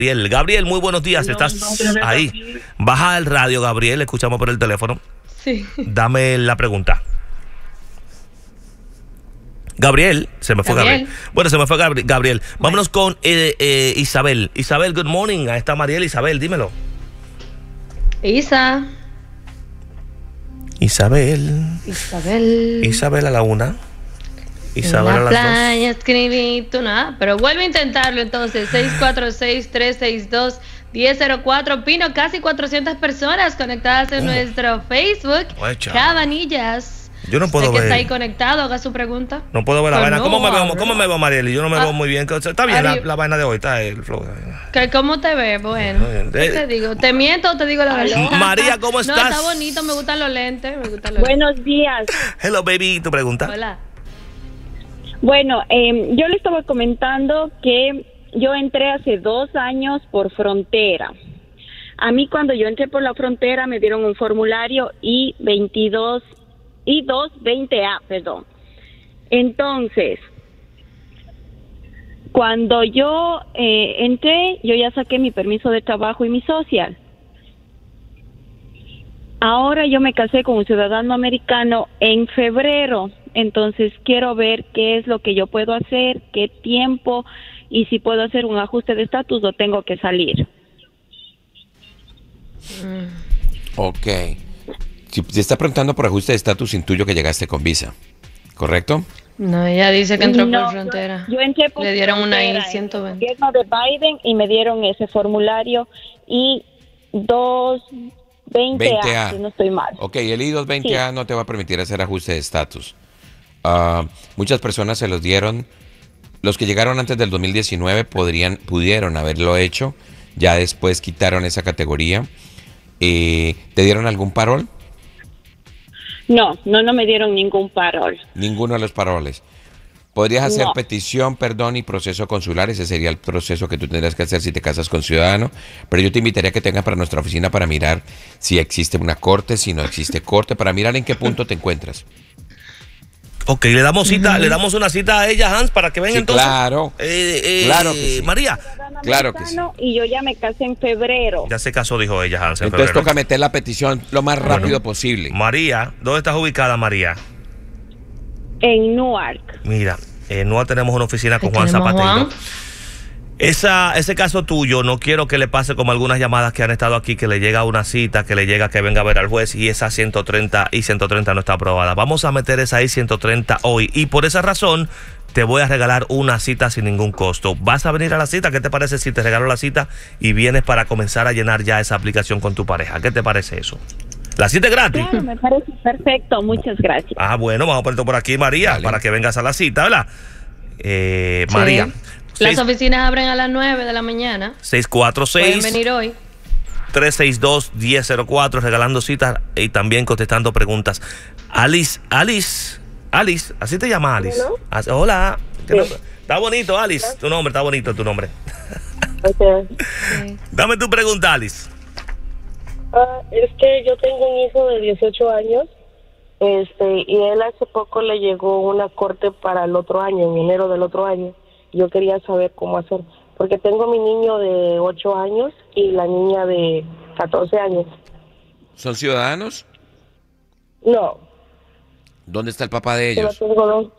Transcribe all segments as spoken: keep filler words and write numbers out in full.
Gabriel, Gabriel, muy buenos días, ¿estás ahí? Baja el radio, Gabriel, escuchamos por el teléfono. Sí. Dame la pregunta. Gabriel, se me fue Gabriel. Gabriel. Bueno, se me fue Gabriel. Gabriel. Vámonos con eh, eh, Isabel. Isabel, good morning. Ahí está Mariel. Isabel, dímelo. Isa. Isabel. Isabel. Isabel a la una. Isabel en la a las playa dos. escribí tú nada, pero vuelve a intentarlo entonces. seis cuatro seis, tres seis dos, uno cero cero cuatro. Pino, casi cuatrocientas personas conectadas en oh. nuestro Facebook. Oecha. Cabanillas. Yo no puedo sé ver. que está ahí conectado, haga su pregunta. No puedo ver la pero vaina. No, ¿Cómo me veo, ¿cómo me veo, Marieli? Yo no me ah, veo muy bien. Está bien la, la vaina de hoy, está el flow. ¿Cómo te ves? Bueno, ¿qué te digo? ¿Te miento o te digo la verdad? María, ¿cómo estás? No, está bonito, me gustan los lentes. Me gustan los Buenos lentes. días. Hello, baby, ¿tu pregunta? Hola. Bueno, eh, yo le estaba comentando que yo entré hace dos años por frontera. A mí cuando yo entré por la frontera me dieron un formulario I veintidós, I dos veinte A, perdón. Entonces, cuando yo eh, entré, yo ya saqué mi permiso de trabajo y mi social. Ahora yo me casé con un ciudadano americano en febrero. Entonces quiero ver qué es lo que yo puedo hacer, qué tiempo y si puedo hacer un ajuste de estatus o tengo que salir. Ok. Si te está preguntando por ajuste de estatus, intuyo que llegaste con visa, ¿correcto? No, ella dice que entró no, por frontera. Yo, yo entré por Le dieron una I frontera ciento veinte. En el gobierno de Biden y me dieron ese formulario I dos veinte A, si no estoy mal. Ok, el I dos veinte A sí. No te va a permitir hacer ajuste de estatus. Uh, muchas personas se los dieron. Los que llegaron antes del dos mil diecinueve podrían, pudieron haberlo hecho. Ya después quitaron esa categoría. Eh, ¿Te dieron algún parol? No, no, no me dieron ningún parol. Ninguno de los paroles. Podrías hacer no. petición, perdón y proceso consular. Ese sería el proceso que tú tendrías que hacer si te casas con ciudadano. Pero yo te invitaría a que tengas para nuestra oficina para mirar si existe una corte, si no existe corte, para mirar en qué punto te encuentras. Ok, le damos cita, uh-huh. le damos una cita a ella, Hans, para que venga sí, entonces. Claro, eh, eh, claro que sí. María. Claro que sí. Y yo ya me casé en febrero. Ya se casó, dijo ella, Hans. En Entonces febrero. toca meter la petición lo más rápido bueno. posible. María, ¿dónde estás ubicada, María? En Newark. Mira, en Newark tenemos una oficina con Juan Zapatero. Juan? Esa, ese caso tuyo, no quiero que le pase como algunas llamadas que han estado aquí, que le llega una cita, que le llega que venga a ver al juez y esa ciento treinta I ciento treinta no está aprobada. Vamos a meter esa I ciento treinta hoy y por esa razón te voy a regalar una cita sin ningún costo. ¿Vas a venir a la cita? ¿Qué te parece si te regalo la cita y vienes para comenzar a llenar ya esa aplicación con tu pareja? ¿Qué te parece eso? La cita es gratis. Claro, me parece perfecto. Muchas gracias. Ah, bueno, vamos a ponerte por aquí, María, vale. para que vengas a la cita, ¿verdad? Eh, sí. María. Las oficinas abren a las nueve de la mañana. seis cuatro seis. Pueden venir hoy. tres seis dos, uno cero cero cuatro, regalando citas y también contestando preguntas. Alice, Alice, Alice, así te llama Alice. As, hola. Sí. Está bonito, Alice. Tu nombre, está bonito tu nombre. Okay. Sí. Dame tu pregunta, Alice. Uh, es que yo tengo un hijo de dieciocho años. Este, y él hace poco le llegó una corte para el otro año, en enero del otro año. Yo quería saber cómo hacer, porque tengo mi niño de ocho años y la niña de catorce años. ¿Son ciudadanos? No. ¿Dónde está el papá de ellos? Yo tengo dos.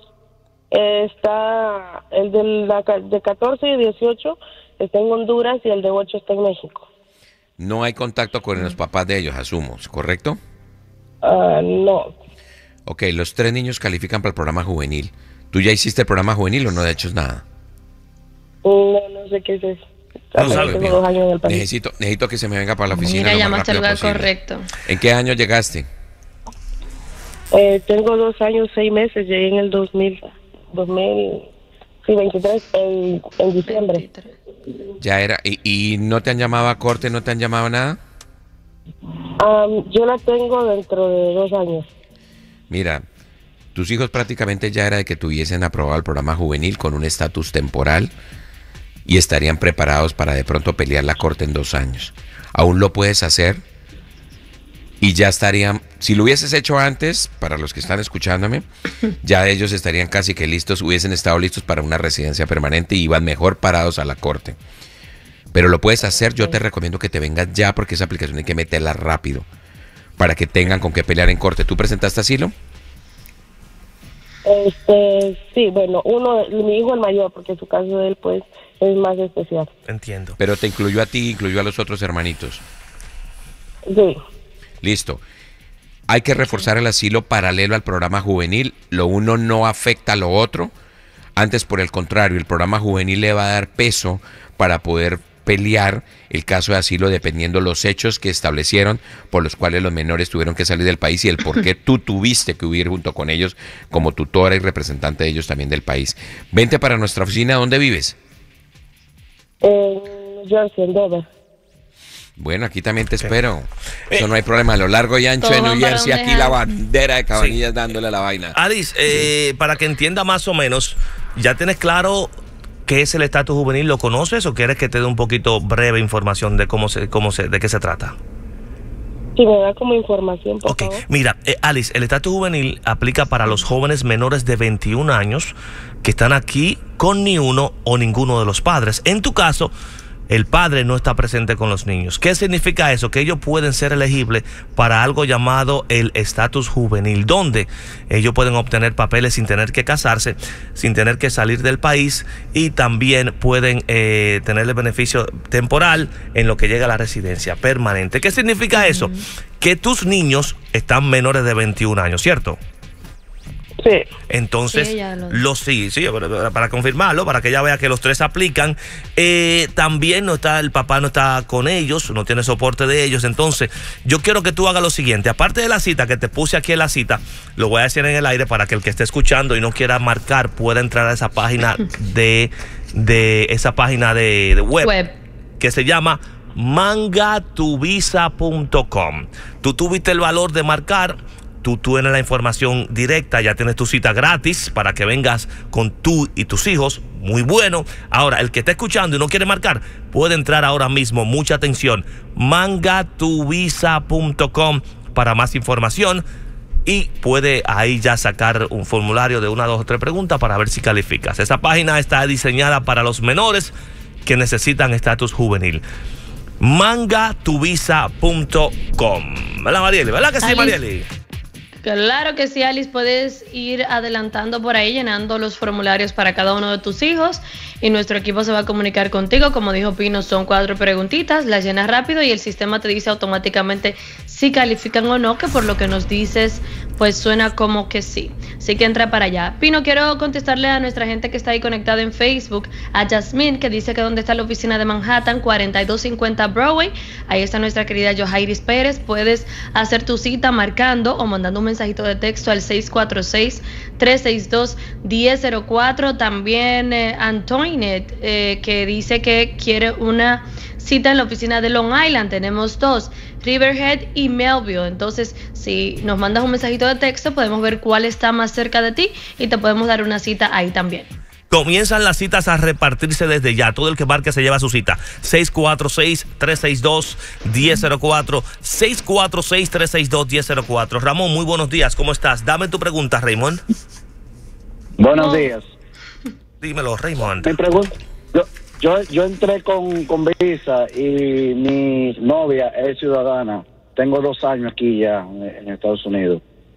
Está el de, la, de catorce y dieciocho está en Honduras y el de ocho está en México. No hay contacto con los papás de ellos, asumo, ¿correcto? Uh, no. Ok, los tres niños califican para el programa juvenil. ¿Tú ya hiciste el programa juvenil o no has hecho nada? No, no sé qué es eso. No sabes, tengo dos años en el país. Necesito, necesito que se me venga para la oficina. Mira, lo llamaste más al lugar posible. correcto. ¿En qué año llegaste? Eh, tengo dos años, seis meses. Llegué en el dos mil, dos mil, sí, veintitrés, en, en diciembre. veintitrés. Ya era. ¿Y, ¿Y no te han llamado a corte? ¿No te han llamado a nada? Um, yo la tengo dentro de dos años. Mira, tus hijos prácticamente ya era de que tuviesen aprobado el programa juvenil con un estatus temporal y estarían preparados para de pronto pelear la corte en dos años. Aún lo puedes hacer y ya estarían, si lo hubieses hecho antes, para los que están escuchándome, ya ellos estarían casi que listos, hubiesen estado listos para una residencia permanente y iban mejor parados a la corte. Pero lo puedes hacer, yo te recomiendo que te vengas ya porque esa aplicación hay que meterla rápido para que tengan con qué pelear en corte. ¿Tú presentaste asilo? Este, sí, bueno, uno, mi hijo el mayor, porque su caso de él, pues, es más especial. Entiendo. Pero te incluyó a ti, incluyó a los otros hermanitos. Sí. Listo. Hay que reforzar el asilo paralelo al programa juvenil. Lo uno no afecta a lo otro. Antes, por el contrario, el programa juvenil le va a dar peso para poder pelear el caso de asilo dependiendo los hechos que establecieron por los cuales los menores tuvieron que salir del país y el por qué tú tuviste que huir junto con ellos como tutora y representante de ellos también del país. Vente para nuestra oficina. ¿Dónde vives? En Jersey, en Dover. Bueno, aquí también te espero. Eso no hay problema. A lo largo y ancho de New Jersey, aquí la bandera de Cabanillas sí. dándole la vaina. Alice, eh, sí. para que entienda más o menos, ¿ya tienes claro qué es el estatus juvenil? ¿Lo conoces o quieres que te dé un poquito breve información de cómo se, cómo se, de qué se trata? Sí, me da como información, por okay. favor. Mira, eh, Alice, el estatus juvenil aplica para los jóvenes menores de veintiún años que están aquí con ni uno o ninguno de los padres. En tu caso, el padre no está presente con los niños. ¿Qué significa eso? Que ellos pueden ser elegibles para algo llamado el estatus juvenil, donde ellos pueden obtener papeles sin tener que casarse, sin tener que salir del país y también pueden eh, tener el beneficio temporal en lo que llega a la residencia permanente. ¿Qué significa eso? Uh-huh. Que tus niños están menores de veintiún años, ¿cierto? Sí. Entonces, sí, lo... los sí, sí, para, para confirmarlo, para que ella vea que los tres aplican. Eh, también no está, el papá no está con ellos, no tiene soporte de ellos. Entonces, yo quiero que tú hagas lo siguiente. Aparte de la cita que te puse aquí en la cita, lo voy a decir en el aire para que el que esté escuchando y no quiera marcar pueda entrar a esa página de, de esa página de, de web, web que se llama manga tu visa punto com. Tú tuviste el valor de marcar. Tú, tú tienes la información directa, ya tienes tu cita gratis para que vengas con tú y tus hijos. Muy bueno. Ahora, el que está escuchando y no quiere marcar, puede entrar ahora mismo. Mucha atención. manga tu visa punto com para más información y puede ahí ya sacar un formulario de una, dos o tres preguntas para ver si calificas. Esa página está diseñada para los menores que necesitan estatus juvenil. manga tu visa punto com. ¿Verdad, Marieli? ¿Verdad que sí, Marieli? Claro que sí, Alice, puedes ir adelantando por ahí, llenando los formularios para cada uno de tus hijos y nuestro equipo se va a comunicar contigo. Como dijo Pino, son cuatro preguntitas, las llenas rápido y el sistema te dice automáticamente si califican o no, que por lo que nos dices, pues suena como que sí. Así que entra para allá. Pino, quiero contestarle a nuestra gente que está ahí conectada en Facebook, a Jasmine, que dice que donde está la oficina de Manhattan, cuarenta y dos cincuenta Broadway. Ahí está nuestra querida Johairis Pérez. Puedes hacer tu cita marcando o mandando un mensajito de texto al seis cuatro seis, tres seis dos, uno cero cero cuatro. También eh, Antoinette, eh, que dice que quiere una cita en la oficina de Long Island. Tenemos dos, Riverhead y Melville. Entonces, si nos mandas un mensajito de texto, podemos ver cuál está más cerca de ti y te podemos dar una cita ahí también. Comienzan las citas a repartirse desde ya. Todo el que marque se lleva su cita. seis cuatro seis, tres seis dos, uno cero cero cuatro. seis cuatro seis, tres seis dos, uno cero cero cuatro. Ramón, muy buenos días. ¿Cómo estás? Dame tu pregunta, Raymond. Buenos oh. días. Dímelo, Raymond. Mi pregunta, yo, yo, yo entré con, con visa y mi novia es ciudadana. Tengo dos años aquí ya en Estados Unidos.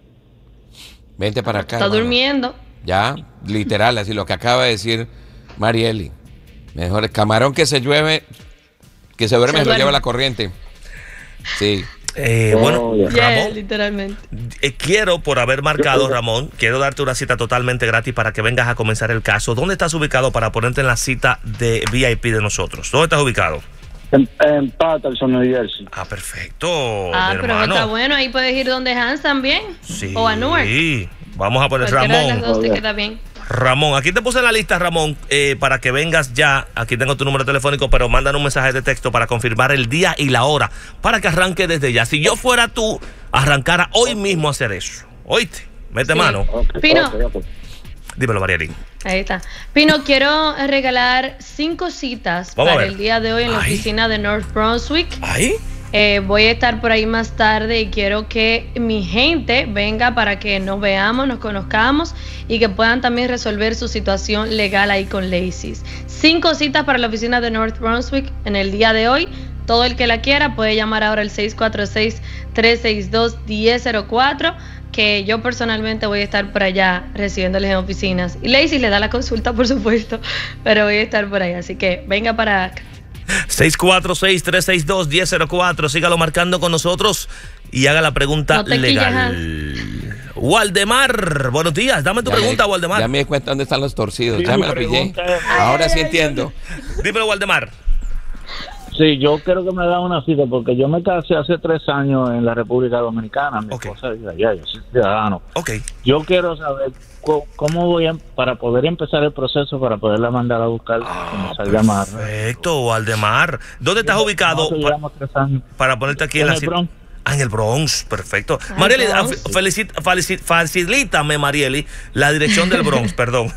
Vente para acá. Está hermano. durmiendo. Ya, literal, así lo que acaba de decir Marieli. Mejor el camarón que se llueve, que se duerme, se, se lo lleva la corriente. Sí. Eh, oh, bueno, yeah, Ramón, literalmente. Eh, quiero, por haber marcado, Ramón, quiero darte una cita totalmente gratis para que vengas a comenzar el caso. ¿Dónde estás ubicado para ponerte en la cita de V I P de nosotros? ¿Dónde estás ubicado? En, en Patterson, New Jersey. Ah, perfecto. Ah, mi pero hermano. Está bueno. Ahí puedes ir donde Hans también. Sí. O a Newark. Sí. Vamos a poner Cualquiera Ramón. de las dos te queda bien. Ramón, aquí te puse en la lista, Ramón, eh, para que vengas ya. Aquí tengo tu número telefónico, pero mandan un mensaje de texto para confirmar el día y la hora, para que arranque desde ya. Si yo fuera tú, arrancara hoy mismo a hacer eso. ¿Oíste? Mete sí. mano. Okay, Pino. Okay, okay. Dímelo, Marieli. Ahí está. Pino, quiero regalar cinco citas Vamos para el día de hoy en la Ahí. oficina de North Brunswick. ¿Ahí? Eh, voy a estar por ahí más tarde y quiero que mi gente venga para que nos veamos, nos conozcamos y que puedan también resolver su situación legal ahí con Lacey's. Cinco citas para la oficina de North Brunswick en el día de hoy. Todo el que la quiera puede llamar ahora al seis cuatro seis, tres seis dos, uno cero cero cuatro, que yo personalmente voy a estar por allá recibiéndoles en oficinas. Y Lacey le da la consulta, por supuesto, pero voy a estar por ahí, así que venga para acá. seis cuatro seis, tres seis dos, uno cero cero cuatro, sígalo marcando con nosotros y haga la pregunta no legal. Quillas. Waldemar, buenos días, dame tu ya pregunta, me, Waldemar. Ya me di cuenta dónde están los torcidos, Sí, ya me la pillé. Ahora sí entiendo. Dímelo, Waldemar. Sí, yo quiero que me da una cita porque yo me casé hace tres años en la República Dominicana. Mi okay. esposa dice allá, yo soy ciudadano. Okay. Yo quiero saber cómo, cómo voy a, para poder empezar el proceso para poderla mandar a buscar ah, cuando salga más. Perfecto, Waldemar. ¿Dónde estás ubicado? No, tres años. Para ponerte aquí en, en la cita. Ah, en el Bronx, perfecto. Ay, Marieli, Bronx. Felicit, felicit, facilítame, Marieli, la dirección del Bronx, perdón.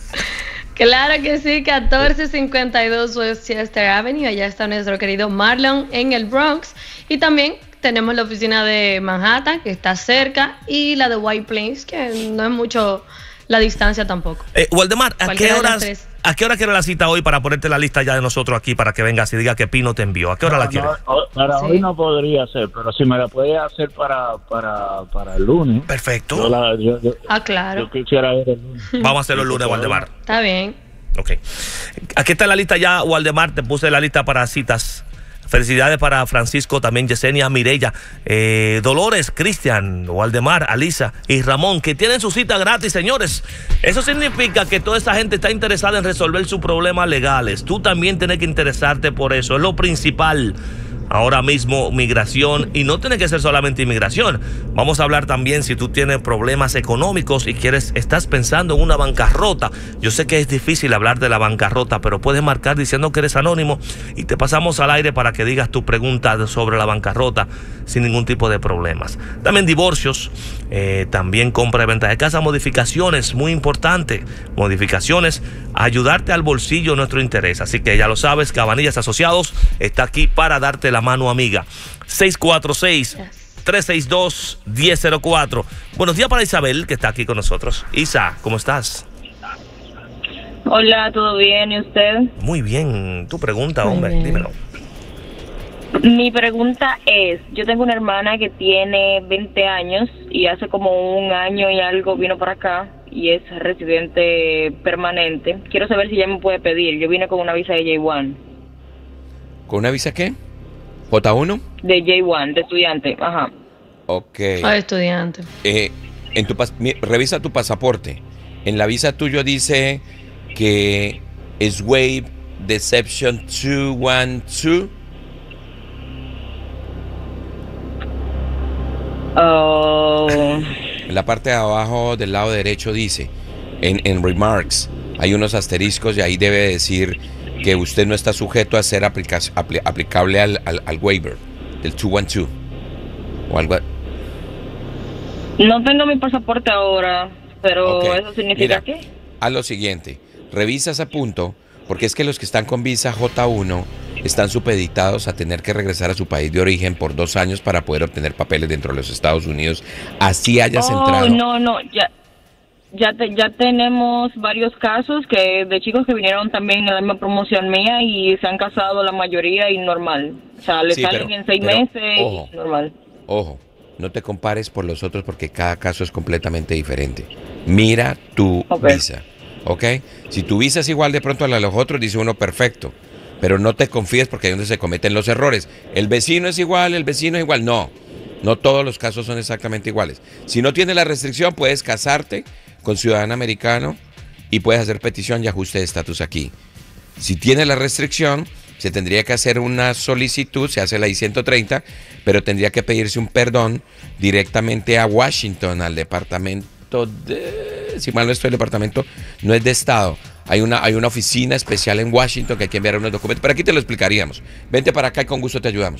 Claro que sí, catorce cincuenta y dos Westchester Avenue, allá está nuestro querido Marlon en el Bronx. Y también tenemos la oficina de Manhattan, que está cerca, y la de White Plains, que no es mucho la distancia tampoco. Eh, Waldemar, ¿a qué, horas, ¿a qué hora quieres la cita hoy para ponerte la lista ya de nosotros aquí para que vengas y diga que Pino te envió? ¿A qué hora no, la quieres? No, para sí. hoy no podría ser, pero si me la puede hacer para, para, para el lunes. Perfecto. Yo la, yo, yo, ah, claro. Yo quisiera ver el lunes. Vamos a hacerlo el lunes, Waldemar. Está bien. Ok. Aquí está la lista ya, Waldemar, te puse la lista para citas. Felicidades para Francisco, también Yesenia, Mireya, eh, Dolores, Cristian, Waldemar, Alisa y Ramón, que tienen su cita gratis, señores. Eso significa que toda esa gente está interesada en resolver sus problemas legales. Tú también tienes que interesarte por eso, es lo principal. Ahora mismo, migración, y no tiene que ser solamente inmigración. Vamos a hablar también si tú tienes problemas económicos y quieres, estás pensando en una bancarrota. Yo sé que es difícil hablar de la bancarrota, pero puedes marcar diciendo que eres anónimo y te pasamos al aire para que digas tu pregunta sobre la bancarrota sin ningún tipo de problemas. También divorcios, eh, también compra y venta de casa, modificaciones, muy importante, modificaciones, ayudarte al bolsillo, nuestro interés. Así que ya lo sabes, Cabanillas Asociados está aquí para darte la mano amiga. seis cuatro seis, tres seis dos, uno cero cero cuatro. Buenos días para Isabel, que está aquí con nosotros. Isa, ¿cómo estás? Hola, ¿todo bien? ¿Y usted? Muy bien. Tu pregunta, hombre, dímelo. Mi pregunta es, yo tengo una hermana que tiene veinte años y hace como un año y algo vino para acá y es residente permanente. Quiero saber si ella me puede pedir. Yo vine con una visa de J uno. ¿Con una visa qué? ¿J uno? De J uno, de estudiante, ajá. Ok. Ah, estudiante. Eh, en tu pas revisa tu pasaporte. En la visa tuyo dice que es Wave Deception doscientos doce. Oh. En la parte de abajo del lado derecho dice, en, en Remarks, hay unos asteriscos y ahí debe decir que usted no está sujeto a ser aplica apl aplicable al, al, al waiver del doscientos doce o algo. No tengo mi pasaporte ahora, pero okay. ¿eso significa qué? Haz lo siguiente, revisa ese punto, porque es que los que están con visa J uno están supeditados a tener que regresar a su país de origen por dos años para poder obtener papeles dentro de los Estados Unidos, así hayas oh, entrado. No, no, ya... Ya te, ya tenemos varios casos que de chicos que vinieron también en la misma promoción mía y se han casado la mayoría y normal. O sea, le sí, salen pero, en seis pero, meses ojo, y normal. Ojo, no te compares por los otros porque cada caso es completamente diferente. Mira tu okay. visa, ¿ok? Si tu visa es igual de pronto a la de los otros, dice uno perfecto. Pero no te confíes porque ahí es donde se cometen los errores. El vecino es igual, el vecino es igual. No, no todos los casos son exactamente iguales. Si no tienes la restricción, puedes casarte con ciudadano americano y puedes hacer petición y ajuste de estatus aquí. Si tiene la restricción, se tendría que hacer una solicitud, se hace la I ciento treinta, pero tendría que pedirse un perdón directamente a Washington, al departamento de... Si mal no estoy, el departamento no es de estado. Hay una, hay una oficina especial en Washington que hay que enviar unos documentos, pero aquí te lo explicaríamos. Vente para acá y con gusto te ayudamos.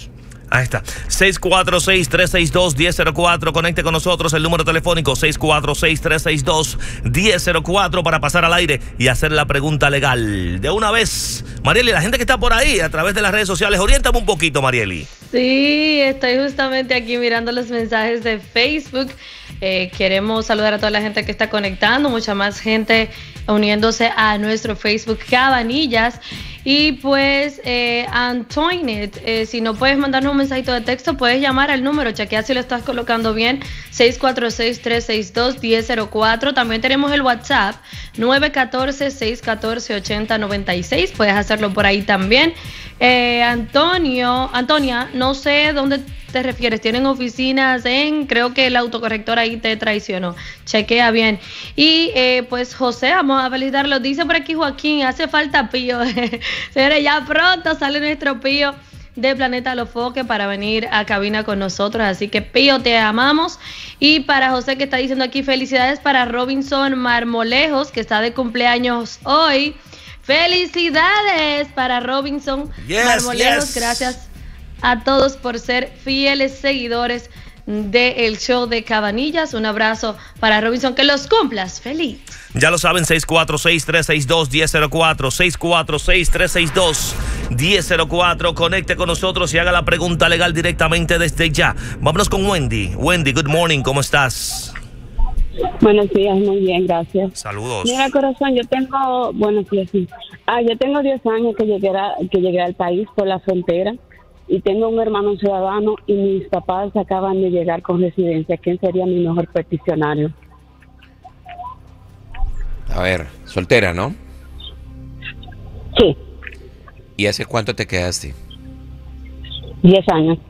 Ahí está. seis cuatro seis, tres seis dos, uno cero cero cuatro. Conecte con nosotros el número telefónico seis cuatro seis, tres seis dos, uno cero cuatro para pasar al aire y hacer la pregunta legal. De una vez, Marieli, la gente que está por ahí a través de las redes sociales, oriéntame un poquito, Marieli. Sí, estoy justamente aquí mirando los mensajes de Facebook. Eh, queremos saludar a toda la gente que está conectando, mucha más gente uniéndose a nuestro Facebook Cabanillas. Y pues, eh, Antoinette, eh, si no puedes mandarnos un mensajito de texto, puedes llamar al número, chequea si lo estás colocando bien, seis cuatro seis, tres seis dos, uno cero cuatro. También tenemos el WhatsApp, nueve uno cuatro, seis uno cuatro, ocho cero nueve seis. Puedes hacerlo por ahí también. Eh, Antonio, Antonia, no sé dónde te refieres. Tienen oficinas en, creo que el autocorrector ahí te traicionó. Chequea bien. Y eh, pues José, vamos a felicitarlo. Dice por aquí Joaquín, hace falta Pío. Señores, ya pronto sale nuestro Pío de Planeta Los Foques para venir a cabina con nosotros. Así que Pío, te amamos. Y para José, que está diciendo aquí, felicidades para Robinson Marmolejos, que está de cumpleaños hoy. Felicidades para Robinson yes, Marmolejos. Yes. Gracias a todos por ser fieles seguidores del show de Cabanillas. Un abrazo para Robinson, que los cumplas feliz. Ya lo saben, seis cuatro seis, tres seis dos, uno cero cuatro, seis cuatro seis, tres seis dos, uno cero cuatro. Conecte con nosotros y haga la pregunta legal directamente desde ya. Vámonos con Wendy. Wendy, good morning, ¿cómo estás? Buenos días, muy bien, gracias. Saludos. Mira, corazón, yo tengo, buenos días, sí. Ah, yo tengo diez años que llegué, a, que llegué al país por la frontera y tengo un hermano ciudadano y mis papás acaban de llegar con residencia. ¿Quién sería mi mejor peticionario? A ver, soltera, ¿no? Sí. ¿Y hace cuánto te quedaste? diez años.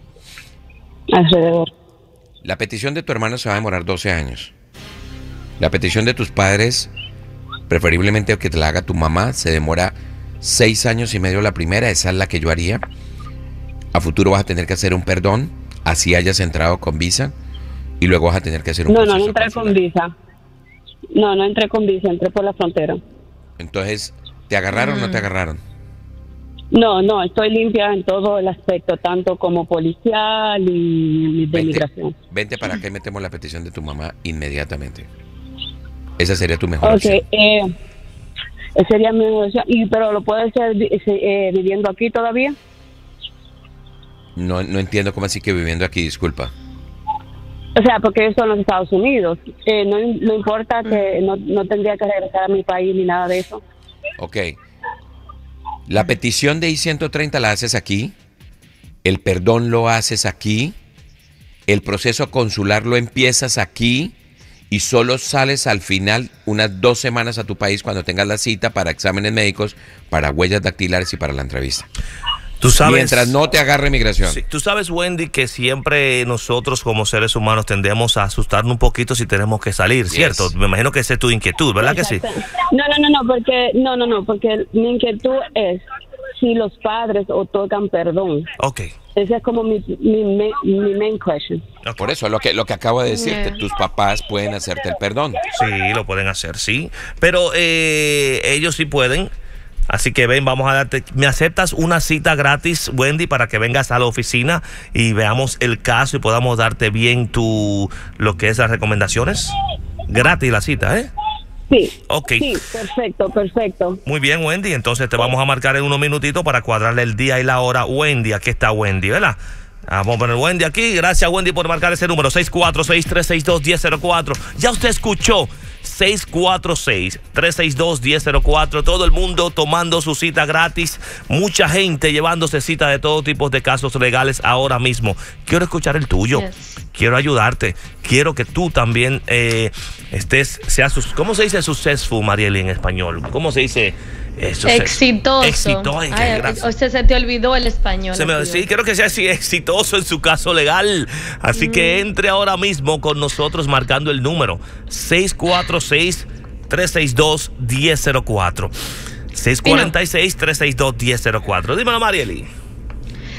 Alrededor. La petición de tu hermano se va a demorar doce años. La petición de tus padres, preferiblemente que te la haga tu mamá, se demora seis años y medio la primera. Esa es la que yo haría. A futuro vas a tener que hacer un perdón, así hayas entrado con visa, y luego vas a tener que hacer un No, proceso no, no entré consular. con visa. No, no entré con visa, entré por la frontera. Entonces, ¿te agarraron o no te agarraron? No, no, estoy limpia en todo el aspecto, tanto como policial y de Vente, inmigración. vente para acá y metemos la petición de tu mamá inmediatamente. Esa sería tu mejor Ok, opción. eh, sería mi mejor opción. ¿Y pero lo puede ser eh, viviendo aquí todavía? No, no entiendo cómo así que viviendo aquí, disculpa. O sea, porque eso en los Estados Unidos. Eh, no, no importa que no, no tendría que regresar a mi país ni nada de eso. Ok. La petición de I ciento treinta la haces aquí. El perdón lo haces aquí. El proceso consular lo empiezas aquí. Y solo sales al final unas dos semanas a tu país cuando tengas la cita para exámenes médicos, para huellas dactilares y para la entrevista. Tú sabes, mientras no te agarre migración. Sí, tú sabes, Wendy, que siempre nosotros como seres humanos tendemos a asustarnos un poquito si tenemos que salir, Yes. ¿cierto? Me imagino que esa es tu inquietud, ¿verdad que sí? No, no, no, no, porque no, no, no, porque mi inquietud es si los padres otorgan perdón. Ok. Esa es como mi, mi, mi, mi main question. Ok. Por eso, lo que, lo que acabo de decirte, Yeah. tus papás pueden hacerte el perdón. Sí, lo pueden hacer, sí. Pero eh, ellos sí pueden. Así que ven, vamos a darte. ¿Me aceptas una cita gratis, Wendy, para que vengas a la oficina y veamos el caso y podamos darte bien tu lo que es las recomendaciones? Gratis la cita, ¿eh? Sí. Ok. Sí, perfecto, perfecto. Muy bien, Wendy. Entonces te vamos a marcar en unos minutitos para cuadrarle el día y la hora. Wendy, aquí está Wendy, ¿verdad? Vamos a poner Wendy aquí. Gracias, Wendy, por marcar ese número. seis cuatro seis, tres seis dos, uno cero cuatro. Ya usted escuchó. seis cuatro seis, tres seis dos, uno cero cuatro. Todo el mundo tomando su cita gratis. Mucha gente llevándose cita de todo tipo de casos legales ahora mismo. Quiero escuchar el tuyo. Yes. Quiero ayudarte. Quiero que tú también eh, estés, seas, sus- ¿cómo se dice successful, Marieli, en español? ¿Cómo se dice? Eh, success- Exitoso. Exitoso. Ay, qué Ay, gracia. o sea, se te olvidó el español. Se me, así sí, es. quiero que sea así exitoso en su caso legal. Así que entre ahora mismo con nosotros marcando el número seis cuatro seis, tres seis dos, uno cero cuatro. seis cuatro seis, tres seis dos, uno cero cuatro. Dímelo, Marieli.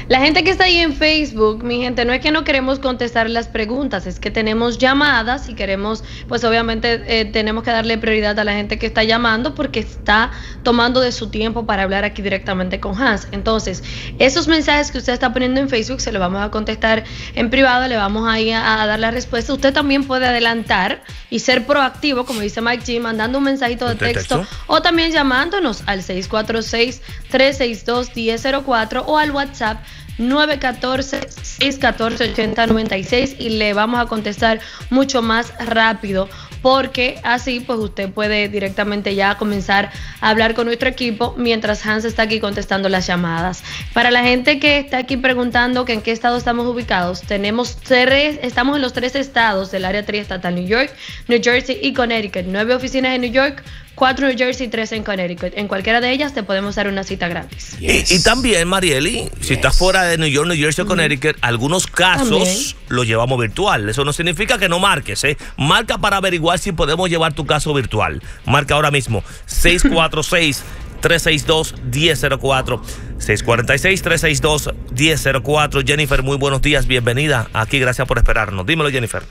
La gente que está ahí en Facebook, mi gente, no es que no queremos contestar las preguntas, es que tenemos llamadas y queremos, pues obviamente eh, tenemos que darle prioridad a la gente que está llamando porque está tomando de su tiempo para hablar aquí directamente con Hans. Entonces, esos mensajes que usted está poniendo en Facebook se los vamos a contestar en privado, le vamos a ir a, a dar la respuesta. Usted también puede adelantar y ser proactivo, como dice Mike G, mandando un mensajito de texto, texto o también llamándonos al seis cuatro seis, tres seis dos, uno cero cero cuatro o al WhatsApp nueve uno cuatro, seis uno cuatro, ocho cero nueve seis y le vamos a contestar mucho más rápido, porque así pues usted puede directamente ya comenzar a hablar con nuestro equipo mientras Hans está aquí contestando las llamadas. Para la gente que está aquí preguntando que en qué estado estamos ubicados, tenemos tres, estamos en los tres estados del área triestatal, New York, New Jersey y Connecticut. Nueve oficinas en New York, cuatro en New Jersey y tres en Connecticut. En cualquiera de ellas te podemos dar una cita gratis. Yes. Y, y también, Marieli, yes. si estás fuera de New York, New Jersey o Connecticut, mm. algunos casos también los llevamos virtual. Eso no significa que no marques, ¿eh? Marca para averiguar si podemos llevar tu caso virtual. Marca ahora mismo seis cuatro seis, tres seis dos, uno cero cero cuatro. seis cuatro seis, tres seis dos, uno cero cero cuatro. Jennifer, muy buenos días, bienvenida aquí, gracias por esperarnos. Dímelo, Jennifer.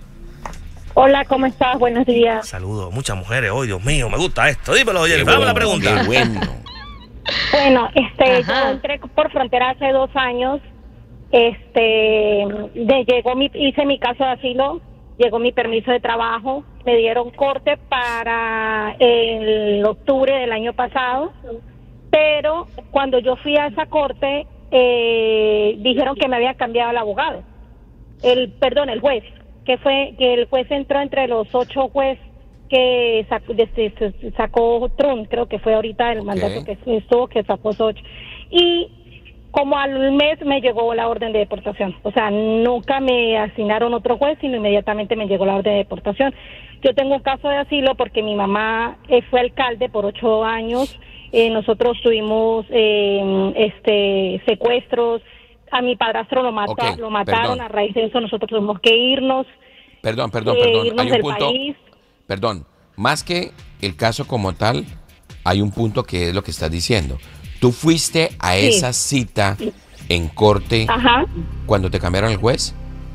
Hola, ¿cómo estás? Buenos días. Saludos, muchas mujeres hoy, Dios mío, me gusta esto. Dímelo, Jennifer, dame la pregunta. Qué bueno. Bueno, este, yo entré por frontera hace dos años. Este, de, llegó mi, hice mi caso de asilo, llegó mi permiso de trabajo, me dieron corte para el octubre del año pasado, pero cuando yo fui a esa corte, eh, dijeron que me había cambiado el abogado, el, perdón, el juez, que fue que el juez entró entre los ocho jueces que sacó, de, sacó Trump, creo que fue ahorita el okay. mandato que estuvo, que sacó ocho, y como al mes me llegó la orden de deportación. O sea, nunca me asignaron otro juez, sino inmediatamente me llegó la orden de deportación. Yo tengo un caso de asilo porque mi mamá eh, fue alcalde por ocho años. Eh, nosotros tuvimos eh, este secuestros. A mi padrastro lo, mata, okay, lo mataron. Perdón. A raíz de eso nosotros tuvimos que irnos. Perdón, perdón, eh, perdón. Irnos hay un del punto. País. Perdón. Más que el caso como tal, hay un punto que es lo que estás diciendo. ¿Tú fuiste a sí. esa cita en corte Ajá. cuando te cambiaron el juez?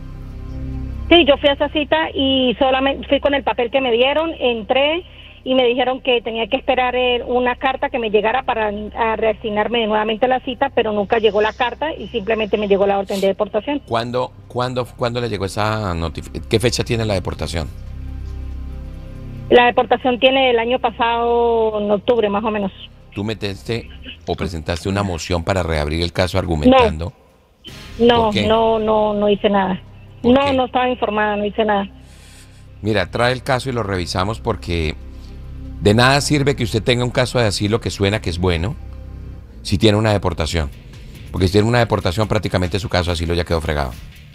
Sí, yo fui a esa cita y solamente fui con el papel que me dieron, entré y me dijeron que tenía que esperar una carta que me llegara para a reasignarme nuevamente a la cita, pero nunca llegó la carta y simplemente me llegó la orden de deportación. ¿Cuándo, cuándo, cuándo le llegó esa notificación? ¿Qué fecha tiene la deportación? La deportación tiene el año pasado, en octubre más o menos. ¿Tú metiste o presentaste una moción para reabrir el caso argumentando? No, no, no, no, no hice nada. No, no estaba informada, no hice nada. Mira, trae el caso y lo revisamos porque de nada sirve que usted tenga un caso de asilo que suena que es bueno si tiene una deportación. Porque si tiene una deportación prácticamente su caso de asilo ya quedó fregado.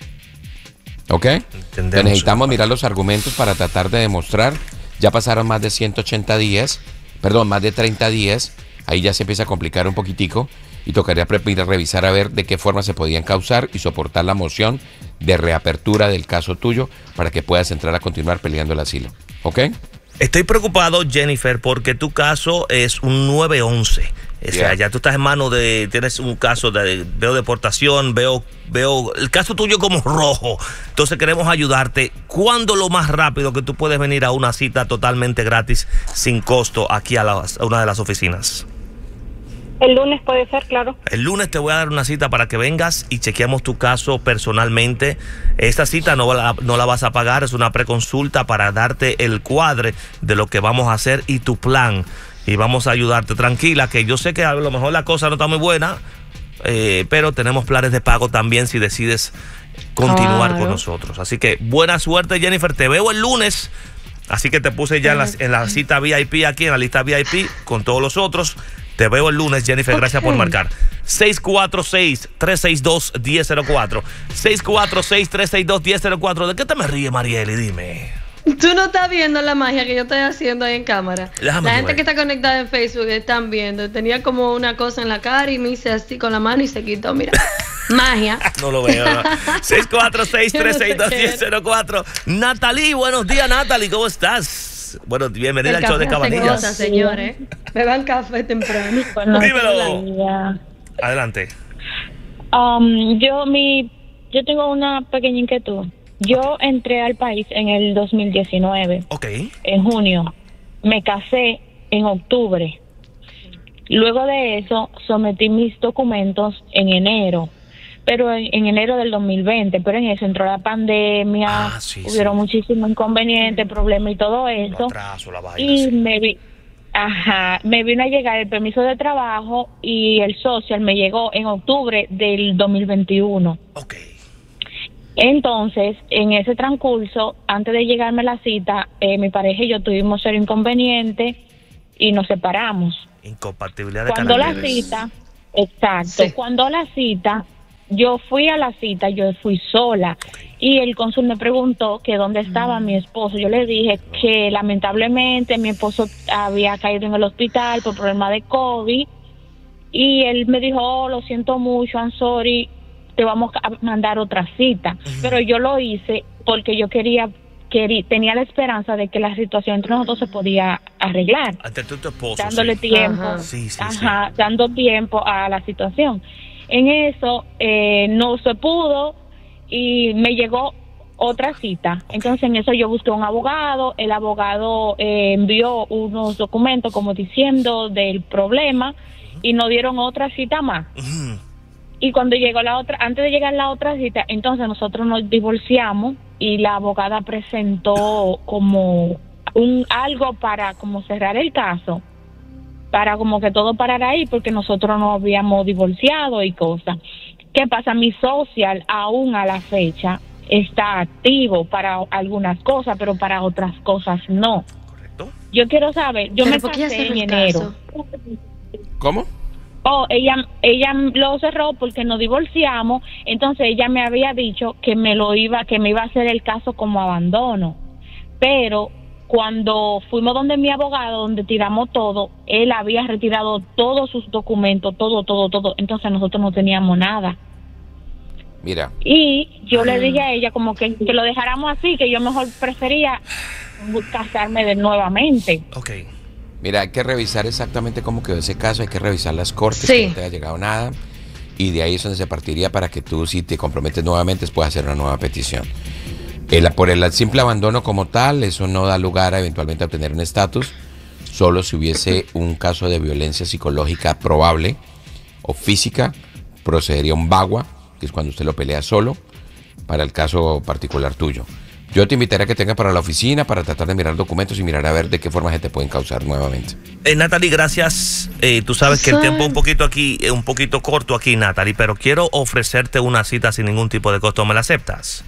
¿Ok? Entonces necesitamos mirar los argumentos para tratar de demostrar. Ya pasaron más de ciento ochenta días, perdón, más de treinta días. Ahí ya se empieza a complicar un poquitico y tocaría revisar a ver de qué forma se podían causar y soportar la moción de reapertura del caso tuyo para que puedas entrar a continuar peleando el asilo. ¿Ok? Estoy preocupado, Jennifer, porque tu caso es un nueve once. O sea, yeah. ya tú estás en manos de, tienes un caso de, veo deportación, veo, veo el caso tuyo como rojo. Entonces queremos ayudarte. ¿Cuándo lo más rápido que tú puedes venir a una cita totalmente gratis, sin costo, aquí a, la, a una de las oficinas? El lunes puede ser, claro. El lunes te voy a dar una cita para que vengas y chequeemos tu caso personalmente. Esta cita no la, no la vas a pagar, es una preconsulta para darte el cuadre de lo que vamos a hacer y tu plan. Y vamos a ayudarte, tranquila, que yo sé que a lo mejor la cosa no está muy buena, eh, pero tenemos planes de pago también si decides continuar claro. con nosotros. Así que buena suerte, Jennifer, te veo el lunes. Así que te puse ya en la, en la cita V I P aquí, en la lista V I P, con todos los otros. Te veo el lunes, Jennifer, gracias okay. por marcar. seis cuatro seis, tres seis dos, uno cero cero cuatro. seis cuatro seis, tres seis dos, uno cero cero cuatro. ¿De qué te me ríes, Marieli? Dime. Tú no estás viendo la magia que yo estoy haciendo ahí en cámara. Déjame la gente ver. que está conectada en Facebook están viendo. Tenía como una cosa en la cara y me hice así con la mano y se quitó. Mira, magia. No lo veo. No. seis cuatro seis, tres seis dos, uno cero cuatro. Natalie, buenos días, Natalie. ¿Cómo estás? Bueno, bienvenida al show de Cabanillas. Cosa, señores. Beban café temprano. Bueno, dímelo. Adelante. Um, yo mi, yo tengo una pequeña inquietud. Yo entré al país en el dos mil diecinueve. Ok. En junio. Me casé en octubre. Luego de eso, sometí mis documentos en enero. Pero en, en enero del dos mil veinte. Pero en eso entró la pandemia. Ah, sí, hubieron sí. muchísimos inconvenientes, problemas y todo eso. Atraso, la vaina, y sí. me vi... Ajá, me vino a llegar el permiso de trabajo y el social me llegó en octubre del dos mil veintiuno. Ok. Entonces, en ese transcurso, antes de llegarme a la cita, eh, mi pareja y yo tuvimos ser inconvenientes y nos separamos. Incompatibilidad de Cuando la caracteres. cita, exacto, Sí. cuando la cita, yo fui a la cita, yo fui sola. Y el cónsul me preguntó que dónde estaba mi esposo. Yo le dije que lamentablemente mi esposo había caído en el hospital por problema de COVID. Y él me dijo, oh, lo siento mucho, I'm sorry, te vamos a mandar otra cita. Uh-huh. Pero yo lo hice porque yo quería, quería, tenía la esperanza de que la situación entre nosotros se podía arreglar. Ante tu, tu esposo, dándole sí. tiempo, Ajá. Sí, sí, ajá, sí. dando tiempo a la situación. En eso eh, no se pudo y me llegó otra cita. Entonces en eso yo busqué un abogado, el abogado eh, envió unos documentos como diciendo del problema y nos dieron otra cita más. Uh-huh. Y cuando llegó la otra, antes de llegar la otra cita, entonces nosotros nos divorciamos y la abogada presentó como un algo para como cerrar el caso, para como que todo parara ahí porque nosotros nos habíamos divorciado y cosas. ¿Qué pasa? Mi social aún a la fecha está activo para algunas cosas, pero para otras cosas no. Correcto. Yo quiero saber, yo Pero me ¿por qué ya casé cerró en el enero. caso? ¿Cómo? Oh, ella ella lo cerró porque nos divorciamos, entonces ella me había dicho que me lo iba que me iba a hacer el caso como abandono. Pero cuando fuimos donde mi abogado, donde tiramos todo, él había retirado todos sus documentos, todo, todo, todo. Entonces nosotros no teníamos nada. Mira. Y yo le dije a ella como que, que lo dejáramos así, que yo mejor prefería casarme de nuevamente. Ok. Mira, hay que revisar exactamente cómo quedó ese caso, hay que revisar las cortes, Sí. que no te haya llegado nada. Y de ahí es donde se partiría para que tú, si te comprometes nuevamente, puedas hacer una nueva petición. El, por el simple abandono como tal, eso no da lugar a eventualmente obtener un estatus, solo si hubiese un caso de violencia psicológica probable o física, procedería un bagua, que es cuando usted lo pelea solo, para el caso particular tuyo. Yo te invitaría a que tengas para la oficina para tratar de mirar documentos y mirar a ver de qué forma se te pueden causar nuevamente. Eh, Natalie, gracias. Eh, tú sabes que el tiempo es un poquito aquí, eh, un poquito corto aquí, Natalie, pero quiero ofrecerte una cita sin ningún tipo de costo. ¿Me la aceptas?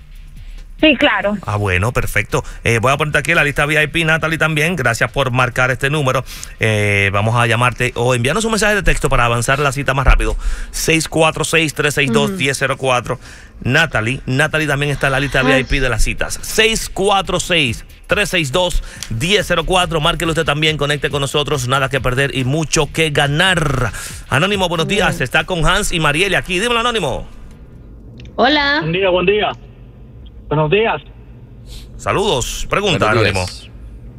Sí, claro. Ah, bueno, perfecto. Eh, voy a ponerte aquí en la lista V I P, Natalie, también. Gracias por marcar este número. Eh, vamos a llamarte o enviarnos un mensaje de texto para avanzar la cita más rápido. seis cuatro seis, tres seis dos, uno cero cero cuatro. Natalie, Natalie también está en la lista V I P de las citas. seis cuatro seis, tres seis dos, uno cero cero cuatro. Márquelo usted también, conecte con nosotros. Nada que perder y mucho que ganar. Anónimo, buenos días. Está con Hans y Marielle aquí. Dímelo, Anónimo. Hola. Buen día, buen día. Buenos días. Saludos. Pregunta, Buenos Anónimo. días.